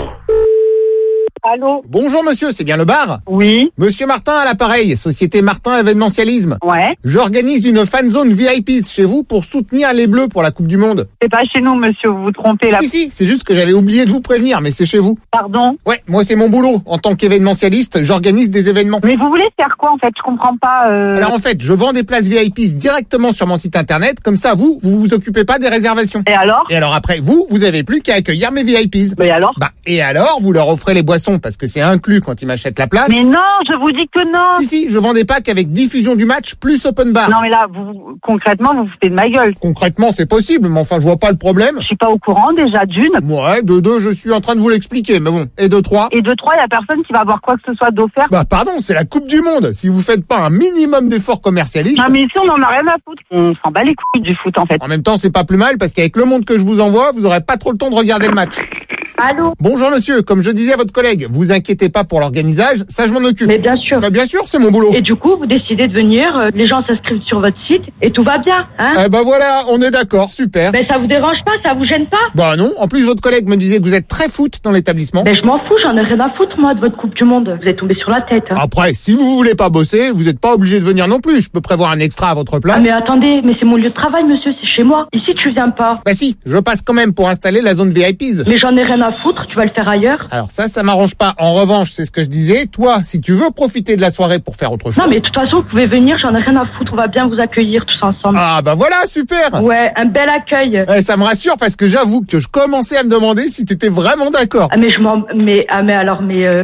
Allô? Bonjour monsieur, c'est bien le bar? Oui. Monsieur Martin à l'appareil, société Martin événementialisme. Ouais. J'organise une fan zone VIP chez vous pour soutenir les Bleus pour la Coupe du Monde. C'est pas chez nous, monsieur, vous vous trompez là. Si, c'est juste que j'avais oublié de vous prévenir, mais c'est chez vous. Pardon? Ouais, moi c'est mon boulot. En tant qu'événementialiste, j'organise des événements. Mais vous voulez faire quoi en fait? Je comprends pas. Alors en fait, je vends des places VIP directement sur mon site internet, comme ça vous vous occupez pas des réservations. Et alors? Et alors après, vous avez plus qu'à accueillir mes VIPs. Mais alors? Bah, et alors, vous leur offrez les boissons parce que c'est inclus quand ils m'achètent la place. Mais non, je vous dis que non. Si, je vends des packs avec diffusion du match plus open bar. Non mais là, concrètement, vous vous foutez de ma gueule. Concrètement, c'est possible, mais enfin, je vois pas le problème. Je suis pas au courant déjà d'une. Ouais, de deux, je suis en train de vous l'expliquer, mais bon. Et de trois? Et de trois, il y a personne qui va avoir quoi que ce soit d'offert. Bah pardon, c'est la Coupe du Monde. Si vous faites pas un minimum d'efforts commercialistes. Non mais ici, on en a rien à foutre. On s'en bat les couilles du foot en fait. En même temps, c'est pas plus mal parce qu'avec le monde que je vous envoie, vous aurez pas trop le temps de regarder le match. Allô? Bonjour monsieur, comme je disais à votre collègue, vous inquiétez pas pour l'organisage, ça je m'en occupe. Mais bien sûr. Bah bien sûr, c'est mon boulot. Et du coup, vous décidez de venir, les gens s'inscrivent sur votre site et tout va bien, hein? Eh ben voilà, on est d'accord, super. Ben ça vous dérange pas, ça vous gêne pas? Bah non, en plus votre collègue me disait que vous êtes très foot dans l'établissement. Ben je m'en fous, j'en ai rien à foutre moi de votre Coupe du Monde. Vous êtes tombé sur la tête. Hein. Après, si vous voulez pas bosser, vous êtes pas obligé de venir non plus. Je peux prévoir un extra à votre place. Ah mais attendez, mais c'est mon lieu de travail, monsieur, c'est chez moi. Ici tu viens pas. Bah si, je passe quand même pour installer la zone VIPs. Mais j'en ai rien à foutre, tu vas le faire ailleurs. Alors ça m'arrange pas. En revanche, c'est ce que je disais. Toi, si tu veux profiter de la soirée pour faire autre chose. Non mais de toute façon, vous pouvez venir, j'en ai rien à foutre, on va bien vous accueillir tous ensemble. Ah bah voilà, super. Ouais, un bel accueil. Ça me rassure parce que j'avoue que je commençais à me demander si t'étais vraiment d'accord. Ah mais alors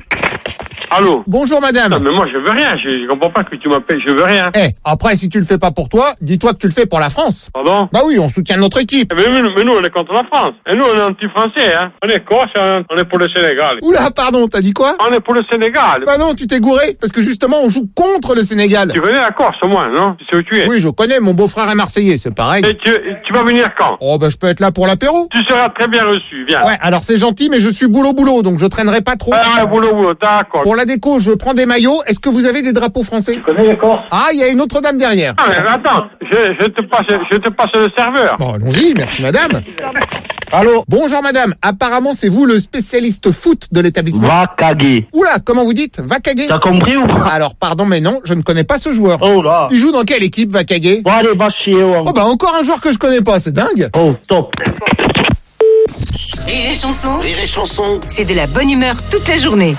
Allô? Bonjour madame. Non, mais moi je veux rien, je comprends pas que tu m'appelles, je veux rien. Après si tu le fais pas pour toi, dis-toi que tu le fais pour la France. Pardon? Bah oui, on soutient notre équipe. Mais nous on est contre la France. Et nous on est anti-français, hein. On est corse, on est pour le Sénégal. Oula, pardon, t'as dit quoi? On est pour le Sénégal. Bah non, tu t'es gouré, parce que justement on joue contre le Sénégal. Tu connais la Corse au moins, non? Tu sais où tu es? Oui, je connais, mon beau-frère est marseillais, c'est pareil. Et tu vas venir quand? Oh bah je peux être là pour l'apéro. Tu seras très bien reçu, viens. Ouais, alors c'est gentil, mais je suis boulot, donc je traînerai pas trop. Ah, boulot, d'accord. Pour la déco, je prends des maillots. Est-ce que vous avez des drapeaux français? Tu connais les Corses? Ah, il y a une autre dame derrière. Ah, mais attends, je te passe le serveur. Bon, allons-y, merci madame. Allô? Bonjour madame, apparemment c'est vous le spécialiste foot de l'établissement. Vakage. Oula, comment vous dites? Vakage? T'as compris ou pas? Alors pardon mais non, je ne connais pas ce joueur. Oh là. Il joue dans quelle équipe, Vakage? Bon allez, va chier. Oh bah encore un joueur que je connais pas, c'est dingue. Oh, top. Rire et chanson, Rire et chanson. c'est de la bonne humeur toute la journée.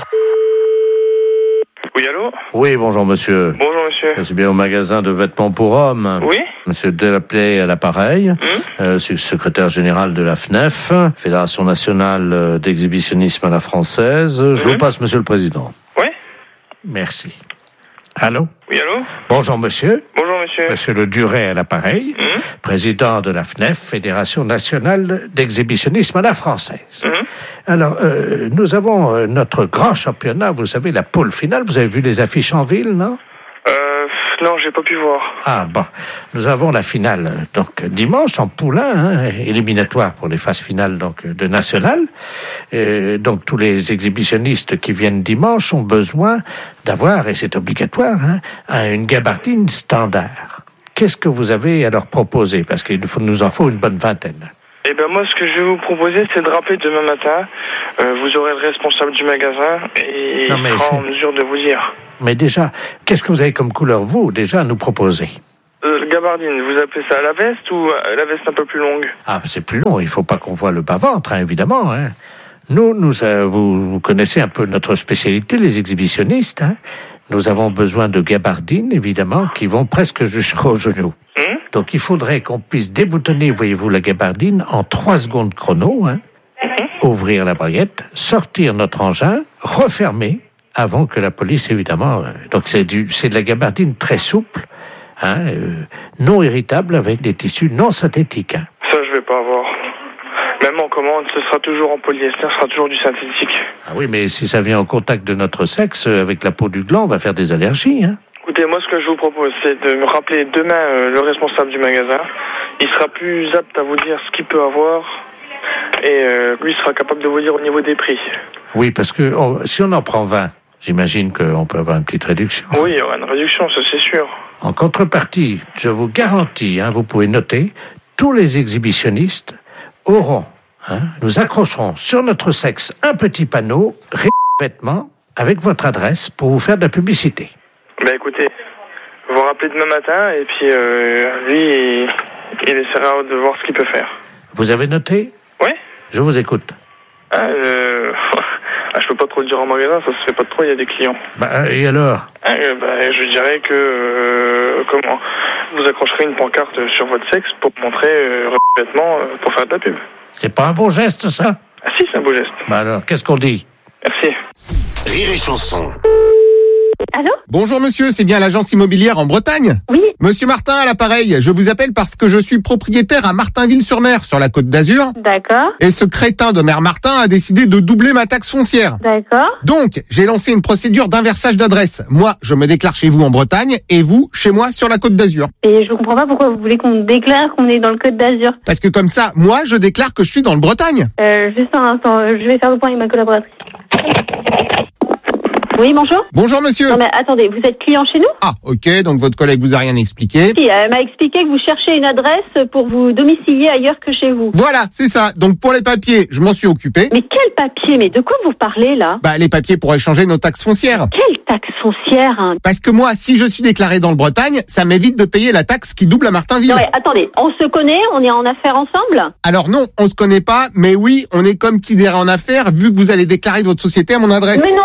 Oui, allô? Oui, bonjour monsieur. Bonjour, monsieur. C'est bien au magasin de vêtements pour hommes. Oui? Monsieur Delaplay à l'appareil. C'est secrétaire général de la FNEF, Fédération nationale d'exhibitionnisme à la française. Je vous passe monsieur le président. Oui? Merci. Allô? Oui, allô? Bonjour, monsieur. Bonjour, monsieur. Monsieur Le Duret à l'appareil, président de la FNEF, Fédération nationale d'exhibitionnisme à la française. Alors, nous avons notre grand championnat, vous savez, la poule finale. Vous avez vu les affiches en ville, non? Non, j'ai pas pu voir. Ah bon, nous avons la finale donc dimanche en poule 1, éliminatoire pour les phases finales donc de national. Donc tous les exhibitionnistes qui viennent dimanche ont besoin d'avoir, et c'est obligatoire, une gabardine standard. Qu'est-ce que vous avez à leur proposer? Parce qu'il nous en faut une bonne vingtaine. Eh ben moi, ce que je vais vous proposer, c'est de rappeler demain matin. Vous aurez le responsable du magasin et il sera en mesure de vous dire. Mais déjà, qu'est-ce que vous avez comme couleur, vous, déjà, à nous proposer? Gabardine, vous appelez ça la veste ou la veste un peu plus longue? Ah, c'est plus long, il faut pas qu'on voit le bas-ventre, évidemment. Nous, vous connaissez un peu notre spécialité, les exhibitionnistes. Nous avons besoin de gabardines, évidemment, qui vont presque jusqu'aux genoux. Donc, il faudrait qu'on puisse déboutonner, voyez-vous, la gabardine en 3 secondes chrono, ouvrir la baguette, sortir notre engin, refermer, avant que la police, évidemment... donc, c'est de la gabardine très souple, non irritable, avec des tissus non synthétiques. Ça, je vais pas avoir. Même en commande, ce sera toujours en polyester, ce sera toujours du synthétique. Ah oui, mais si ça vient en contact de notre sexe, avec la peau du gland, on va faire des allergies, Écoutez, moi, ce que je vous propose, c'est de me rappeler demain le responsable du magasin. Il sera plus apte à vous dire ce qu'il peut avoir et lui sera capable de vous dire au niveau des prix. Oui, parce que si on en prend 20, j'imagine qu'on peut avoir une petite réduction. Oui, il y aura une réduction, ça c'est sûr. En contrepartie, je vous garantis, vous pouvez noter, tous les exhibitionnistes auront, nous accrocherons sur notre sexe un petit panneau, vêtements, avec votre adresse pour vous faire de la publicité. Ben écoutez, vous rappelez demain matin et puis lui, il essaiera de voir ce qu'il peut faire. Vous avez noté? Oui. Je vous écoute. Je peux pas trop le dire en magasin, ça se fait pas trop, il y a des clients. Et alors? Je dirais que vous accrocherez une pancarte sur votre sexe pour montrer vêtements pour faire de la pub. C'est pas un bon geste, ça? Ah si, c'est un beau geste. Alors, qu'est-ce qu'on dit? Merci. Rire et chanson. Allô? Bonjour monsieur, c'est bien l'agence immobilière en Bretagne? Oui. Monsieur Martin à l'appareil, je vous appelle parce que je suis propriétaire à Martinville-sur-Mer, sur la Côte d'Azur. D'accord. Et ce crétin de maire Martin a décidé de doubler ma taxe foncière. D'accord. Donc, j'ai lancé une procédure d'inversage d'adresse. Moi, je me déclare chez vous en Bretagne et vous, chez moi, sur la Côte d'Azur. Et je comprends pas pourquoi vous voulez qu'on déclare qu'on est dans le Côte d'Azur. Parce que comme ça, moi, je déclare que je suis dans le Bretagne. Juste un instant, je vais faire le point avec ma collaboratrice. Oui, bonjour. Bonjour monsieur. Non mais attendez, vous êtes client chez nous? Ah, ok, donc votre collègue vous a rien expliqué. Si, elle m'a expliqué que vous cherchez une adresse pour vous domicilier ailleurs que chez vous. Voilà, c'est ça. Donc pour les papiers, je m'en suis occupé. Mais quel papier? Mais de quoi vous parlez là? Les papiers pour échanger nos taxes foncières. Quelle taxe foncière? Parce que moi, si je suis déclaré dans le Bretagne, ça m'évite de payer la taxe qui double à Martinville. Non mais attendez, on se connaît, on est en affaires ensemble? Alors non, on se connaît pas, mais oui, on est comme qui dirait en affaires, vu que vous allez déclarer votre société à mon adresse. Mais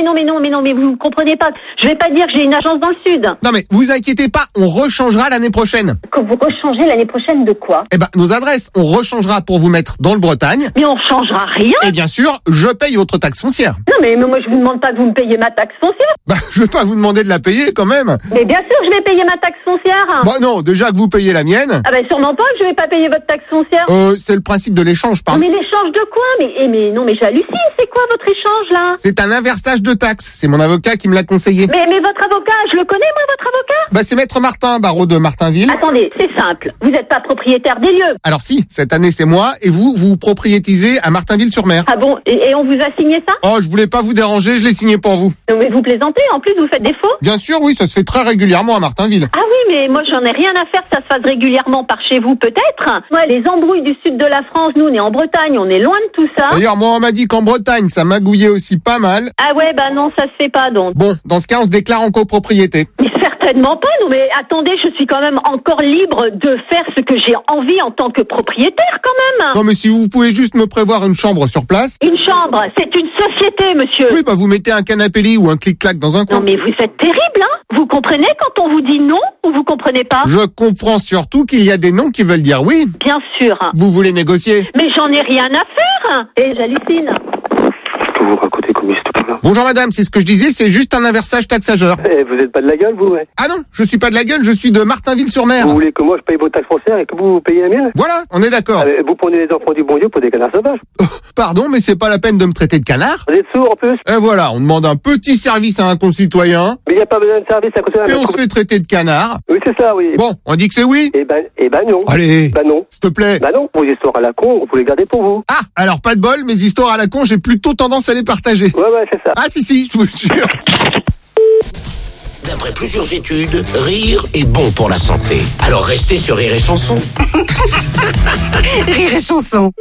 vous comprenez pas. Je vais pas dire que j'ai une agence dans le sud. Non mais vous inquiétez pas, on rechangera l'année prochaine. Que vous rechangez l'année prochaine de quoi? Nos adresses, on rechangera pour vous mettre dans le Bretagne. Mais on changera rien. Et bien sûr, je paye votre taxe foncière. Non mais moi je vous demande pas que vous me payiez ma taxe foncière. Je vais pas vous demander de la payer quand même. Mais bien sûr que je vais payer ma taxe foncière. Non, déjà que vous payez la mienne. Sûrement pas que je vais pas payer votre taxe foncière. C'est le principe de l'échange, pardon. Mais l'échange de quoi? Mais non mais j'hallucine, c'est quoi votre échange là? C'est un inversage de taxes, c'est mon avocat qui me l'a conseillé. Mais votre avocat, je le connais moi votre avocat? C'est maître Martin, barreau de Martinville. Attendez, c'est simple, vous n'êtes pas propriétaire des lieux. Alors si, cette année c'est moi et vous propriétisez à Martinville-sur-Mer. Ah bon, et on vous a signé ça? Oh, je voulais pas vous déranger, je l'ai signé pour vous. Non mais vous plaisantez, en plus vous faites des faux? Bien sûr, oui, ça se fait très régulièrement à Martinville. Ah oui, mais moi j'en ai rien à faire, ça se fasse régulièrement par chez vous peut-être. Moi les embrouilles du sud de la France, nous on est en Bretagne, on est loin de tout ça. D'ailleurs, moi on m'a dit qu'en Bretagne ça magouillait aussi pas mal. Ah ouais, non, ça se fait pas donc. Bon, dans ce cas on se déclare en copropriété. Mais certainement pas, non mais attendez, je suis quand même encore libre de faire ce que j'ai envie en tant que propriétaire quand même. Non mais si vous pouvez juste me prévoir une chambre sur place. Une chambre, c'est une société monsieur. Oui, vous mettez un canapé lit ou un clic-clac dans un coin. Non mais vous êtes terrible, Vous comprenez quand on vous dit non ou vous comprenez pas? Je comprends surtout qu'il y a des noms qui veulent dire oui. Bien sûr. Vous voulez négocier? Mais j'en ai rien à faire. Et j'hallucine. Je peux vous raconter quoi? communiste. Bonjour madame, c'est ce que je disais, c'est juste un inversage taxageur. Vous êtes pas de la gueule, vous, ouais? Ah non, je suis pas de la gueule, je suis de Martinville-sur-Mer. Vous voulez que moi je paye vos taxes foncières et que vous payez la mienne? Voilà, on est d'accord. Vous prenez les enfants du bon Dieu pour des canards sauvages. Pardon, mais c'est pas la peine de me traiter de canard. Vous êtes sourd en plus? Et voilà, on demande un petit service à un concitoyen. Mais il n'y a pas besoin de service à concitoyen. Et on se fait traiter de canard. Oui, c'est ça, oui. Bon, on dit que c'est oui? Eh ben non. Allez. Bah non. S'il te plaît. Bah non, vos histoires à la con, vous les gardez pour vous. Ah, alors pas de bol, mes histoires à la con, j'ai plutôt tendance à les partager. Ouais, c'est ça. Ah si, je vous jure. D'après plusieurs études, rire est bon pour la santé. Alors restez sur Rire et Chanson. Rire et Chanson.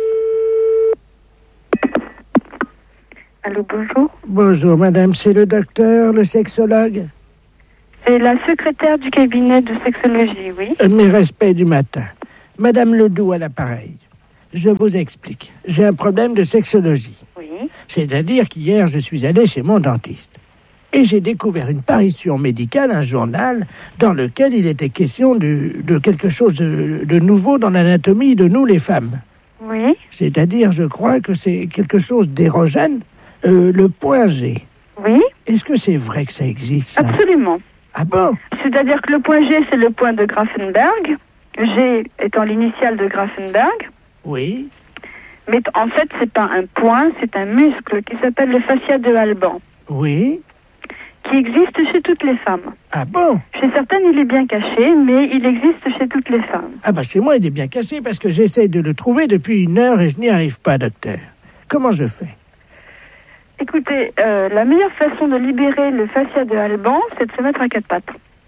Allô, bonjour. Bonjour madame, c'est le docteur, le sexologue? C'est la secrétaire du cabinet de sexologie, oui. Mes respects du matin. Madame Ledoux à l'appareil. Je vous explique. J'ai un problème de sexologie. Oui. C'est-à-dire qu'hier, je suis allé chez mon dentiste. Et j'ai découvert une parution médicale, un journal, dans lequel il était question de quelque chose de nouveau dans l'anatomie de nous, les femmes. Oui. C'est-à-dire, je crois que c'est quelque chose d'érogène, le point G. Oui. Est-ce que c'est vrai que ça existe, ça? Absolument. Ah bon? C'est-à-dire que le point G, c'est le point de Grafenberg. G étant l'initiale de Grafenberg. Oui. Mais en fait, c'est pas un point, c'est un muscle qui s'appelle le fascia de Alban. Oui. Qui existe chez toutes les femmes. Ah bon? Chez certaines, il est bien caché, mais il existe chez toutes les femmes. Ah bah chez moi, il est bien caché parce que j'essaie de le trouver depuis 1 heure et je n'y arrive pas, docteur. Comment je fais? Écoutez, la meilleure façon de libérer le fascia de Alban, c'est de se mettre à 4 pattes.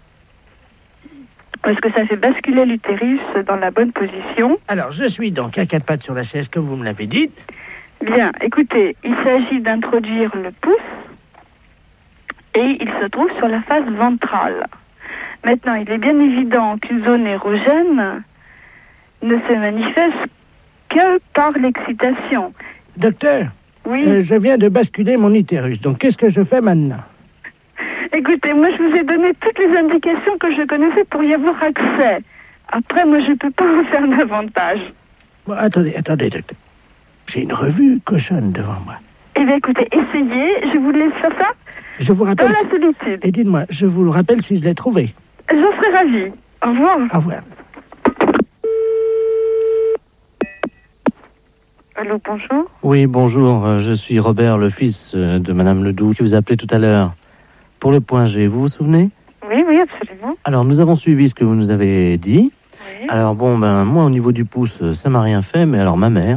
Parce que ça fait basculer l'utérus dans la bonne position. Alors, je suis donc à 4 pattes sur la chaise, comme vous me l'avez dit. Bien, écoutez, il s'agit d'introduire le pouce et il se trouve sur la face ventrale. Maintenant, il est bien évident qu'une zone érogène ne se manifeste que par l'excitation. Docteur? Oui. Je viens de basculer mon utérus, donc qu'est-ce que je fais maintenant? Écoutez, moi je vous ai donné toutes les indications que je connaissais pour y avoir accès. Après, moi je ne peux pas en faire davantage. Bon, attendez, docteur. J'ai une revue cochonne devant moi. Eh bien écoutez, essayez, je vous laisse faire ça. Je vous rappelle... Dans la solitude. Et dites-moi, je vous le rappelle si je l'ai trouvé. J'en serais ravie. Au revoir. Au revoir. Allô, bonjour. Oui, bonjour, je suis Robert, le fils de Madame Ledoux, qui vous a appelé tout à l'heure. Pour le point G, vous vous souvenez? Oui, absolument. Alors, nous avons suivi ce que vous nous avez dit. Oui. Alors, bon, moi, au niveau du pouce, ça m'a rien fait, mais alors, ma mère...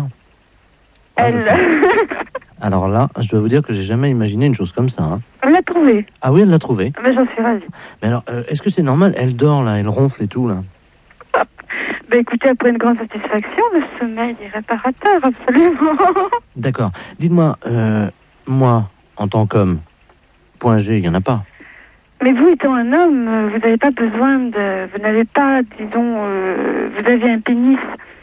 Alors là, je dois vous dire que j'ai jamais imaginé une chose comme ça. Hein. Elle l'a trouvé. Ah oui, elle l'a trouvé. Mais j'en suis ravie. Mais alors, est-ce que c'est normal? Elle dort, là, elle ronfle et tout, là. Ben écoutez, après une grande satisfaction, le sommeil est réparateur, absolument. D'accord. Dites-moi, moi, en tant qu'homme, point G, il n'y en a pas. Mais vous étant un homme, vous n'avez pas besoin de... Vous n'avez pas, disons... vous avez un pénis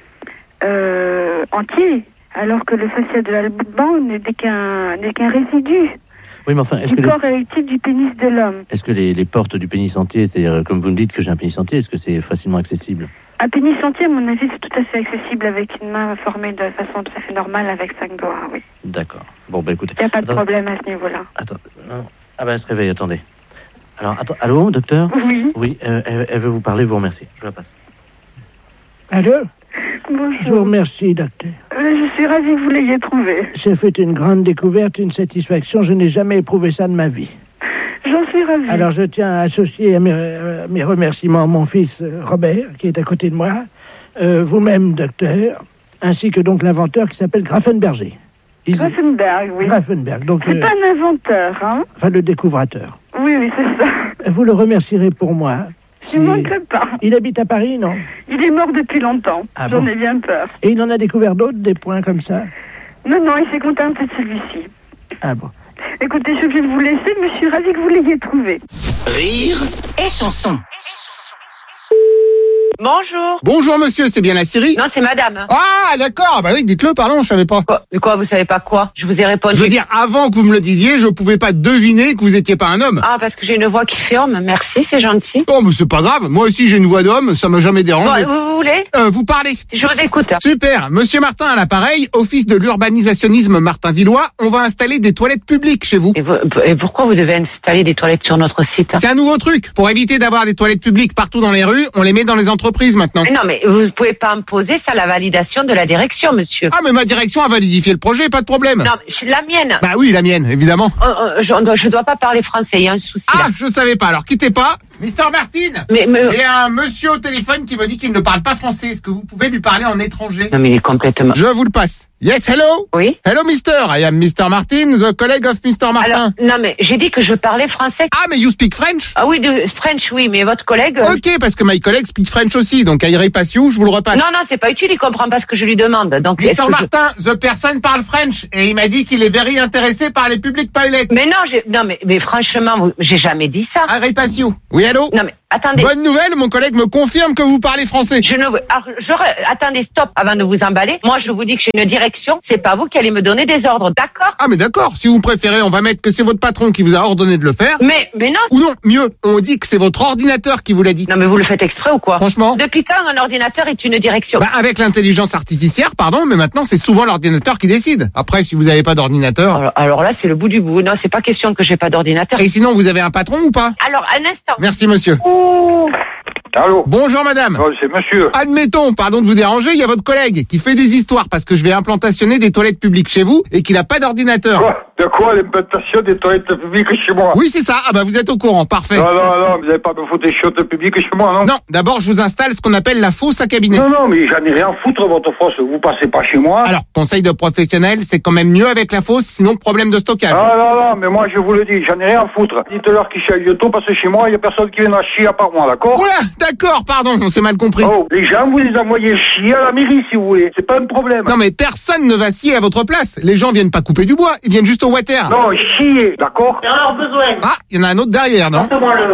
entier, alors que le fascia de Alban n'est qu'un résidu. Oui, mais enfin, est-ce du que corps érectile du pénis de l'homme. Est-ce que les portes du pénis entier, c'est-à-dire, comme vous me dites que j'ai un pénis entier, est-ce que c'est facilement accessible? Un pénis entier, à mon avis, c'est tout à fait accessible avec une main formée de façon tout à fait normale avec 5 doigts, oui. D'accord. Bon, bah écoutez... Il n'y a pas de problème à ce niveau-là. Attends, non. Ah ben, elle se réveille, attendez. Alors, attends, allô, docteur? Oui. Oui, elle veut vous parler, vous remercie. Je la passe. Allô? Bonjour. Je vous remercie, docteur. Je suis ravie que vous l'ayez trouvé. J'ai fait une grande découverte, une satisfaction. Je n'ai jamais éprouvé ça de ma vie. J'en suis ravie. Alors, je tiens à associer à mes remerciements mon fils Robert, qui est à côté de moi, vous-même, docteur, ainsi que donc l'inventeur qui s'appelle Grafenberger. Grafenberg, oui. Grafenberg, donc... C'est pas un inventeur, hein? Enfin, le découvrateur. Oui, c'est ça. Vous le remercierez pour moi. Je ne manquerai pas. Il habite à Paris, non? Il est mort depuis longtemps. Ah J'en bon? ai bien peur. Et il en a découvert d'autres, des points comme ça? Non, il s'est contenté de celui-ci. Ah bon? Écoutez, je vais vous laisser, mais je suis ravie que vous l'ayez trouvé. Rire et chanson. Bonjour. Bonjour monsieur, c'est bien la Syrie? Non, c'est madame. Ah d'accord, bah oui, dites-le, pardon, je savais pas. Quoi, vous savez pas quoi? Je vous ai répondu. Je veux dire, avant que vous me le disiez, je pouvais pas deviner que vous étiez pas un homme. Ah, parce que j'ai une voix qui fait homme. Merci, c'est gentil. Oh, mais c'est pas grave, moi aussi j'ai une voix d'homme, ça m'a jamais dérangé. Vous voulez? Vous parlez. Je vous écoute. Super, monsieur Martin à l'appareil, office de l'urbanisationnisme Martin-Villois, on va installer des toilettes publiques chez vous. Et pourquoi vous devez installer des toilettes sur notre site? C'est un nouveau truc. Pour éviter d'avoir des toilettes publiques partout dans les rues, on les met dans les entreprises maintenant. Non, mais vous pouvez pas imposer ça à la validation de la direction, monsieur. Ah, mais ma direction a validifié le projet, pas de problème. Non, c'est la mienne. Bah oui, la mienne, évidemment. Je dois pas parler français, il y a un souci. Ah, je savais pas, alors quittez pas. Mr. Martin, il y a un monsieur au téléphone qui me dit qu'il ne parle pas français. Est-ce que vous pouvez lui parler en étranger? Non, mais il est complètement... Je vous le passe. Yes, hello? Oui? Hello, mister. I am Mr. Martin, the colleague of Mr. Martin. Alors, non, mais j'ai dit que je parlais français. Ah, mais you speak French? Ah oui, French, oui, mais votre collègue... Ok, parce que my colleague speak French aussi, donc I pass you, je vous le repasse. Non, c'est pas utile, il comprend pas ce que je lui demande. Donc, Mr. Martin, the person parle French, et il m'a dit qu'il est very intéressé par les public toilets. Mais non, mais franchement, j'ai jamais dit ça. I pass you. Oui, allô? Non, mais attendez. Bonne nouvelle, mon collègue me confirme que vous parlez français. Attendez, stop, avant de vous emballer. Moi, je vous dis que j'ai une direction, c'est pas vous qui allez me donner des ordres, d'accord? Ah, mais d'accord, si vous préférez, on va mettre que c'est votre patron qui vous a ordonné de le faire. Mais non. Ou non, mieux, on dit que c'est votre ordinateur qui vous l'a dit. Non, mais vous le faites exprès ou quoi? Franchement. Depuis quand un ordinateur est une direction? Bah, avec l'intelligence artificielle, pardon, mais maintenant, c'est souvent l'ordinateur qui décide. Après, si vous n'avez pas d'ordinateur... Alors là, c'est le bout du bout. Non, c'est pas question que j'ai pas d'ordinateur. Et sinon, vous avez un patron ou pas? Alors, un instant. Merci, monsieur. Allô? Bonjour madame. Non, c'est monsieur. Admettons, pardon de vous déranger, il y a votre collègue qui fait des histoires parce que je vais implantationner des toilettes publiques chez vous et qu'il n'a pas d'ordinateur. Quoi? De quoi l'implantation des toilettes publiques chez moi? Oui, c'est ça. Ah bah vous êtes au courant, parfait. Non, vous n'allez pas me foutre des chiottes publiques chez moi, non? Non, d'abord je vous installe ce qu'on appelle la fosse à cabinet. Non, mais j'en ai rien à foutre votre fosse, vous passez pas chez moi. Alors, conseil de professionnel, c'est quand même mieux avec la fosse, sinon problème de stockage. Non, mais moi je vous le dis, j'en ai rien à foutre. Dites-leur qu'ils chialent bientôt parce que chez moi, il y a personne qui viendra chier à part moi, d'accord? Oula, d'accord, pardon, on s'est mal compris. Oh, les gens, vous les envoyez chier à la mairie si vous voulez, c'est pas un problème. Non mais personne ne va scier à votre place. Les gens viennent pas couper du bois, ils viennent juste au water. Non, chier, d'accord? Alors, besoin. Ah, il y en a un autre derrière, non?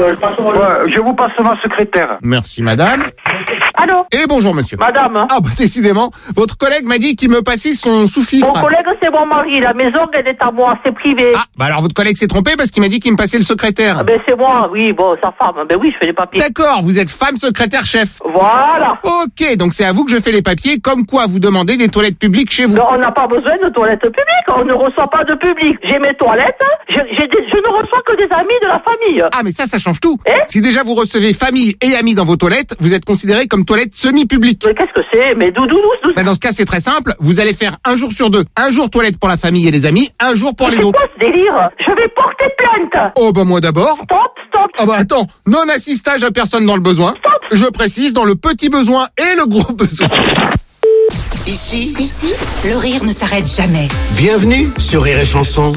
Je vous passe ma secrétaire. Merci madame. Allô? Et bonjour monsieur. Madame. Ah bah décidément, votre collègue m'a dit qu'il me passait son sous-fifre. Mon collègue, c'est mon mari. La maison, elle est à moi, c'est privé. Ah, bah alors votre collègue s'est trompé parce qu'il m'a dit qu'il me passait le secrétaire. Ah ben c'est moi, oui, bon, sa femme. Ben oui, je fais les papiers. D'accord, vous êtes femme secrétaire chef. Voilà. Ok, donc c'est à vous que je fais les papiers, comme quoi vous demandez des toilettes publiques chez vous. Non, on n'a pas besoin de toilettes publiques, on ne reçoit pas de public. J'ai mes toilettes, je ne reçois que des amis de la famille. Ah mais ça change tout. Si déjà vous recevez famille et amis dans vos toilettes, vous êtes considéré comme toilette semi-publique. Mais qu'est-ce que c'est? Mais d'où? Ben dans ce cas c'est très simple, vous allez faire un jour sur deux. Un jour toilette pour la famille et les amis, un jour pour les autres. C'est quoi ce délire? Je vais porter plainte. Oh bah moi d'abord. Stop. Ah bah attends, non-assistage à personne dans le besoin. Stop. Je précise, dans le petit besoin et le gros besoin. Ici, le rire ne s'arrête jamais. Bienvenue sur Rire et Chanson.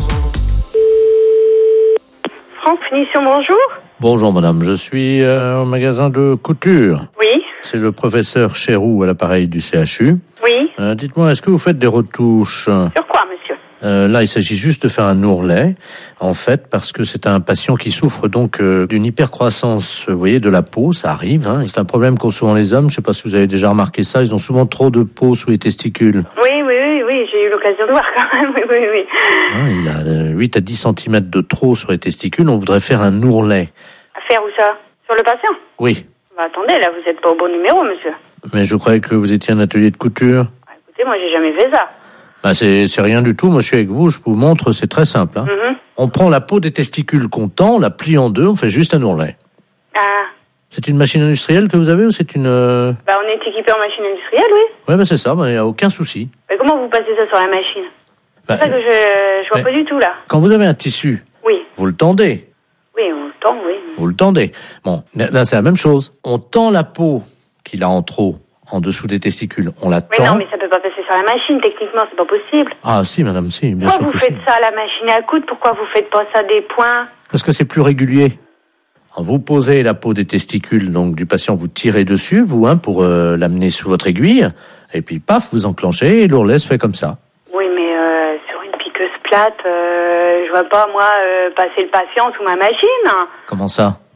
Franck, finition, bonjour. Bonjour madame, je suis au magasin de couture. Oui. C'est le professeur Chéroux à l'appareil du CHU. Oui. Dites-moi, est-ce que vous faites des retouches? Sur quoi, monsieur? Là, il s'agit juste de faire un ourlet, en fait, parce que c'est un patient qui souffre donc d'une hypercroissance, vous voyez, de la peau, ça arrive. Hein. C'est un problème qu'ont souvent les hommes, je sais pas si vous avez déjà remarqué ça, ils ont souvent trop de peau sous les testicules. Oui, j'ai eu l'occasion de voir quand même, oui. Hein, il a 8 à 10 cm de trop sur les testicules, on voudrait faire un ourlet. À faire où ça? Sur le patient? Oui. Bah attendez, là, vous êtes pas au bon numéro, monsieur. Mais je croyais que vous étiez un atelier de couture. Bah, écoutez, moi, j'ai jamais fait ça. Bah c'est rien du tout, moi je suis avec vous, je vous montre, c'est très simple. Hein. On prend la peau des testicules qu'on tend, on la plie en deux, on fait juste un ourlet. Ah. C'est une machine industrielle que vous avez ou c'est une... Bah on est équipé en machine industrielle, oui. Ouais, bah c'est ça, il n'y a aucun souci. Mais comment vous passez ça sur la machine? Bah, c'est ça que je vois pas du tout, là. Quand vous avez un tissu, oui. Vous le tendez. Oui, on le tend, oui. Vous le tendez. Bon, là c'est la même chose. On tend la peau qu'il a en trop, en dessous des testicules. On la tend. Mais non, mais ça peut pas passer sur la machine, techniquement, c'est pas possible. Ah si, madame, si, bien sûr. sûr. Pourquoi vous faites ça à la machine à coudre? Pourquoi vous faites pas ça des points? Parce que c'est plus régulier. Vous posez la peau des testicules donc du patient, vous tirez dessus, vous, pour l'amener sous votre aiguille, et puis paf, vous enclenchez et l'ourlet se fait comme ça. Oui, mais sur une piqueuse plate, je vois pas, moi, passer le patient sous ma machine. Comment ça?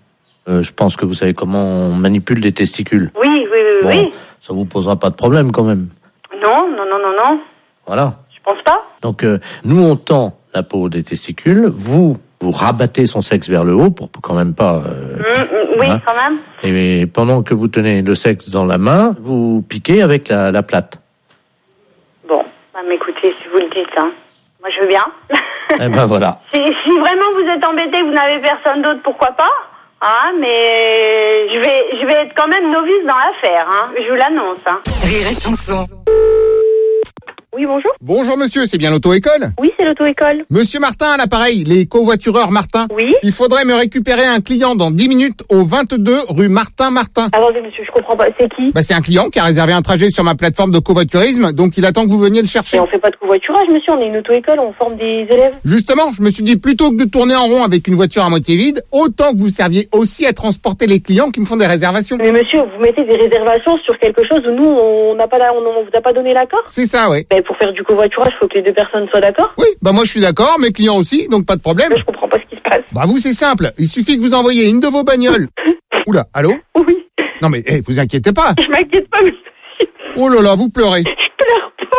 Je pense que vous savez comment on manipule des testicules. Oui. Bon, ça vous posera pas de problème quand même. Non. Voilà. Je pense pas. Donc, nous, on tend la peau des testicules. Vous rabattez son sexe vers le haut pour quand même pas... Oui, hein. quand même. Et pendant que vous tenez le sexe dans la main, vous piquez avec la plate. Bon, mais écoutez, si vous le dites, hein, moi je veux bien. Eh ben voilà. Si vraiment vous êtes embêté, vous n'avez personne d'autre, pourquoi pas? Ah, mais je vais être quand même novice dans l'affaire, hein. Je vous l'annonce, hein. Rire et chanson. Oui, bonjour. Bonjour monsieur, c'est bien l'auto-école? Oui, c'est l'auto-école. Monsieur Martin à l'appareil, les covoitureurs Martin. Oui. Il faudrait me récupérer un client dans 10 minutes au 22 rue Martin. Attendez monsieur, je comprends pas, c'est qui? C'est un client qui a réservé un trajet sur ma plateforme de covoiturisme, donc il attend que vous veniez le chercher. Mais on fait pas de covoiturage monsieur, on est une auto-école, on forme des élèves. Justement, je me suis dit plutôt que de tourner en rond avec une voiture à moitié vide, autant que vous serviez aussi à transporter les clients qui me font des réservations. Mais monsieur, vous mettez des réservations sur quelque chose où nous, on vous a pas donné l'accord? C'est ça, ouais. Mais pour faire du covoiturage, faut que les deux personnes soient d'accord? Oui, moi je suis d'accord, mes clients aussi, donc pas de problème. Mais je comprends pas ce qui se passe. Vous c'est simple, il suffit que vous envoyiez une de vos bagnoles. Oula, allô? Oui. Non mais, vous inquiétez pas. Je m'inquiète pas, monsieur. Oh là là, vous pleurez.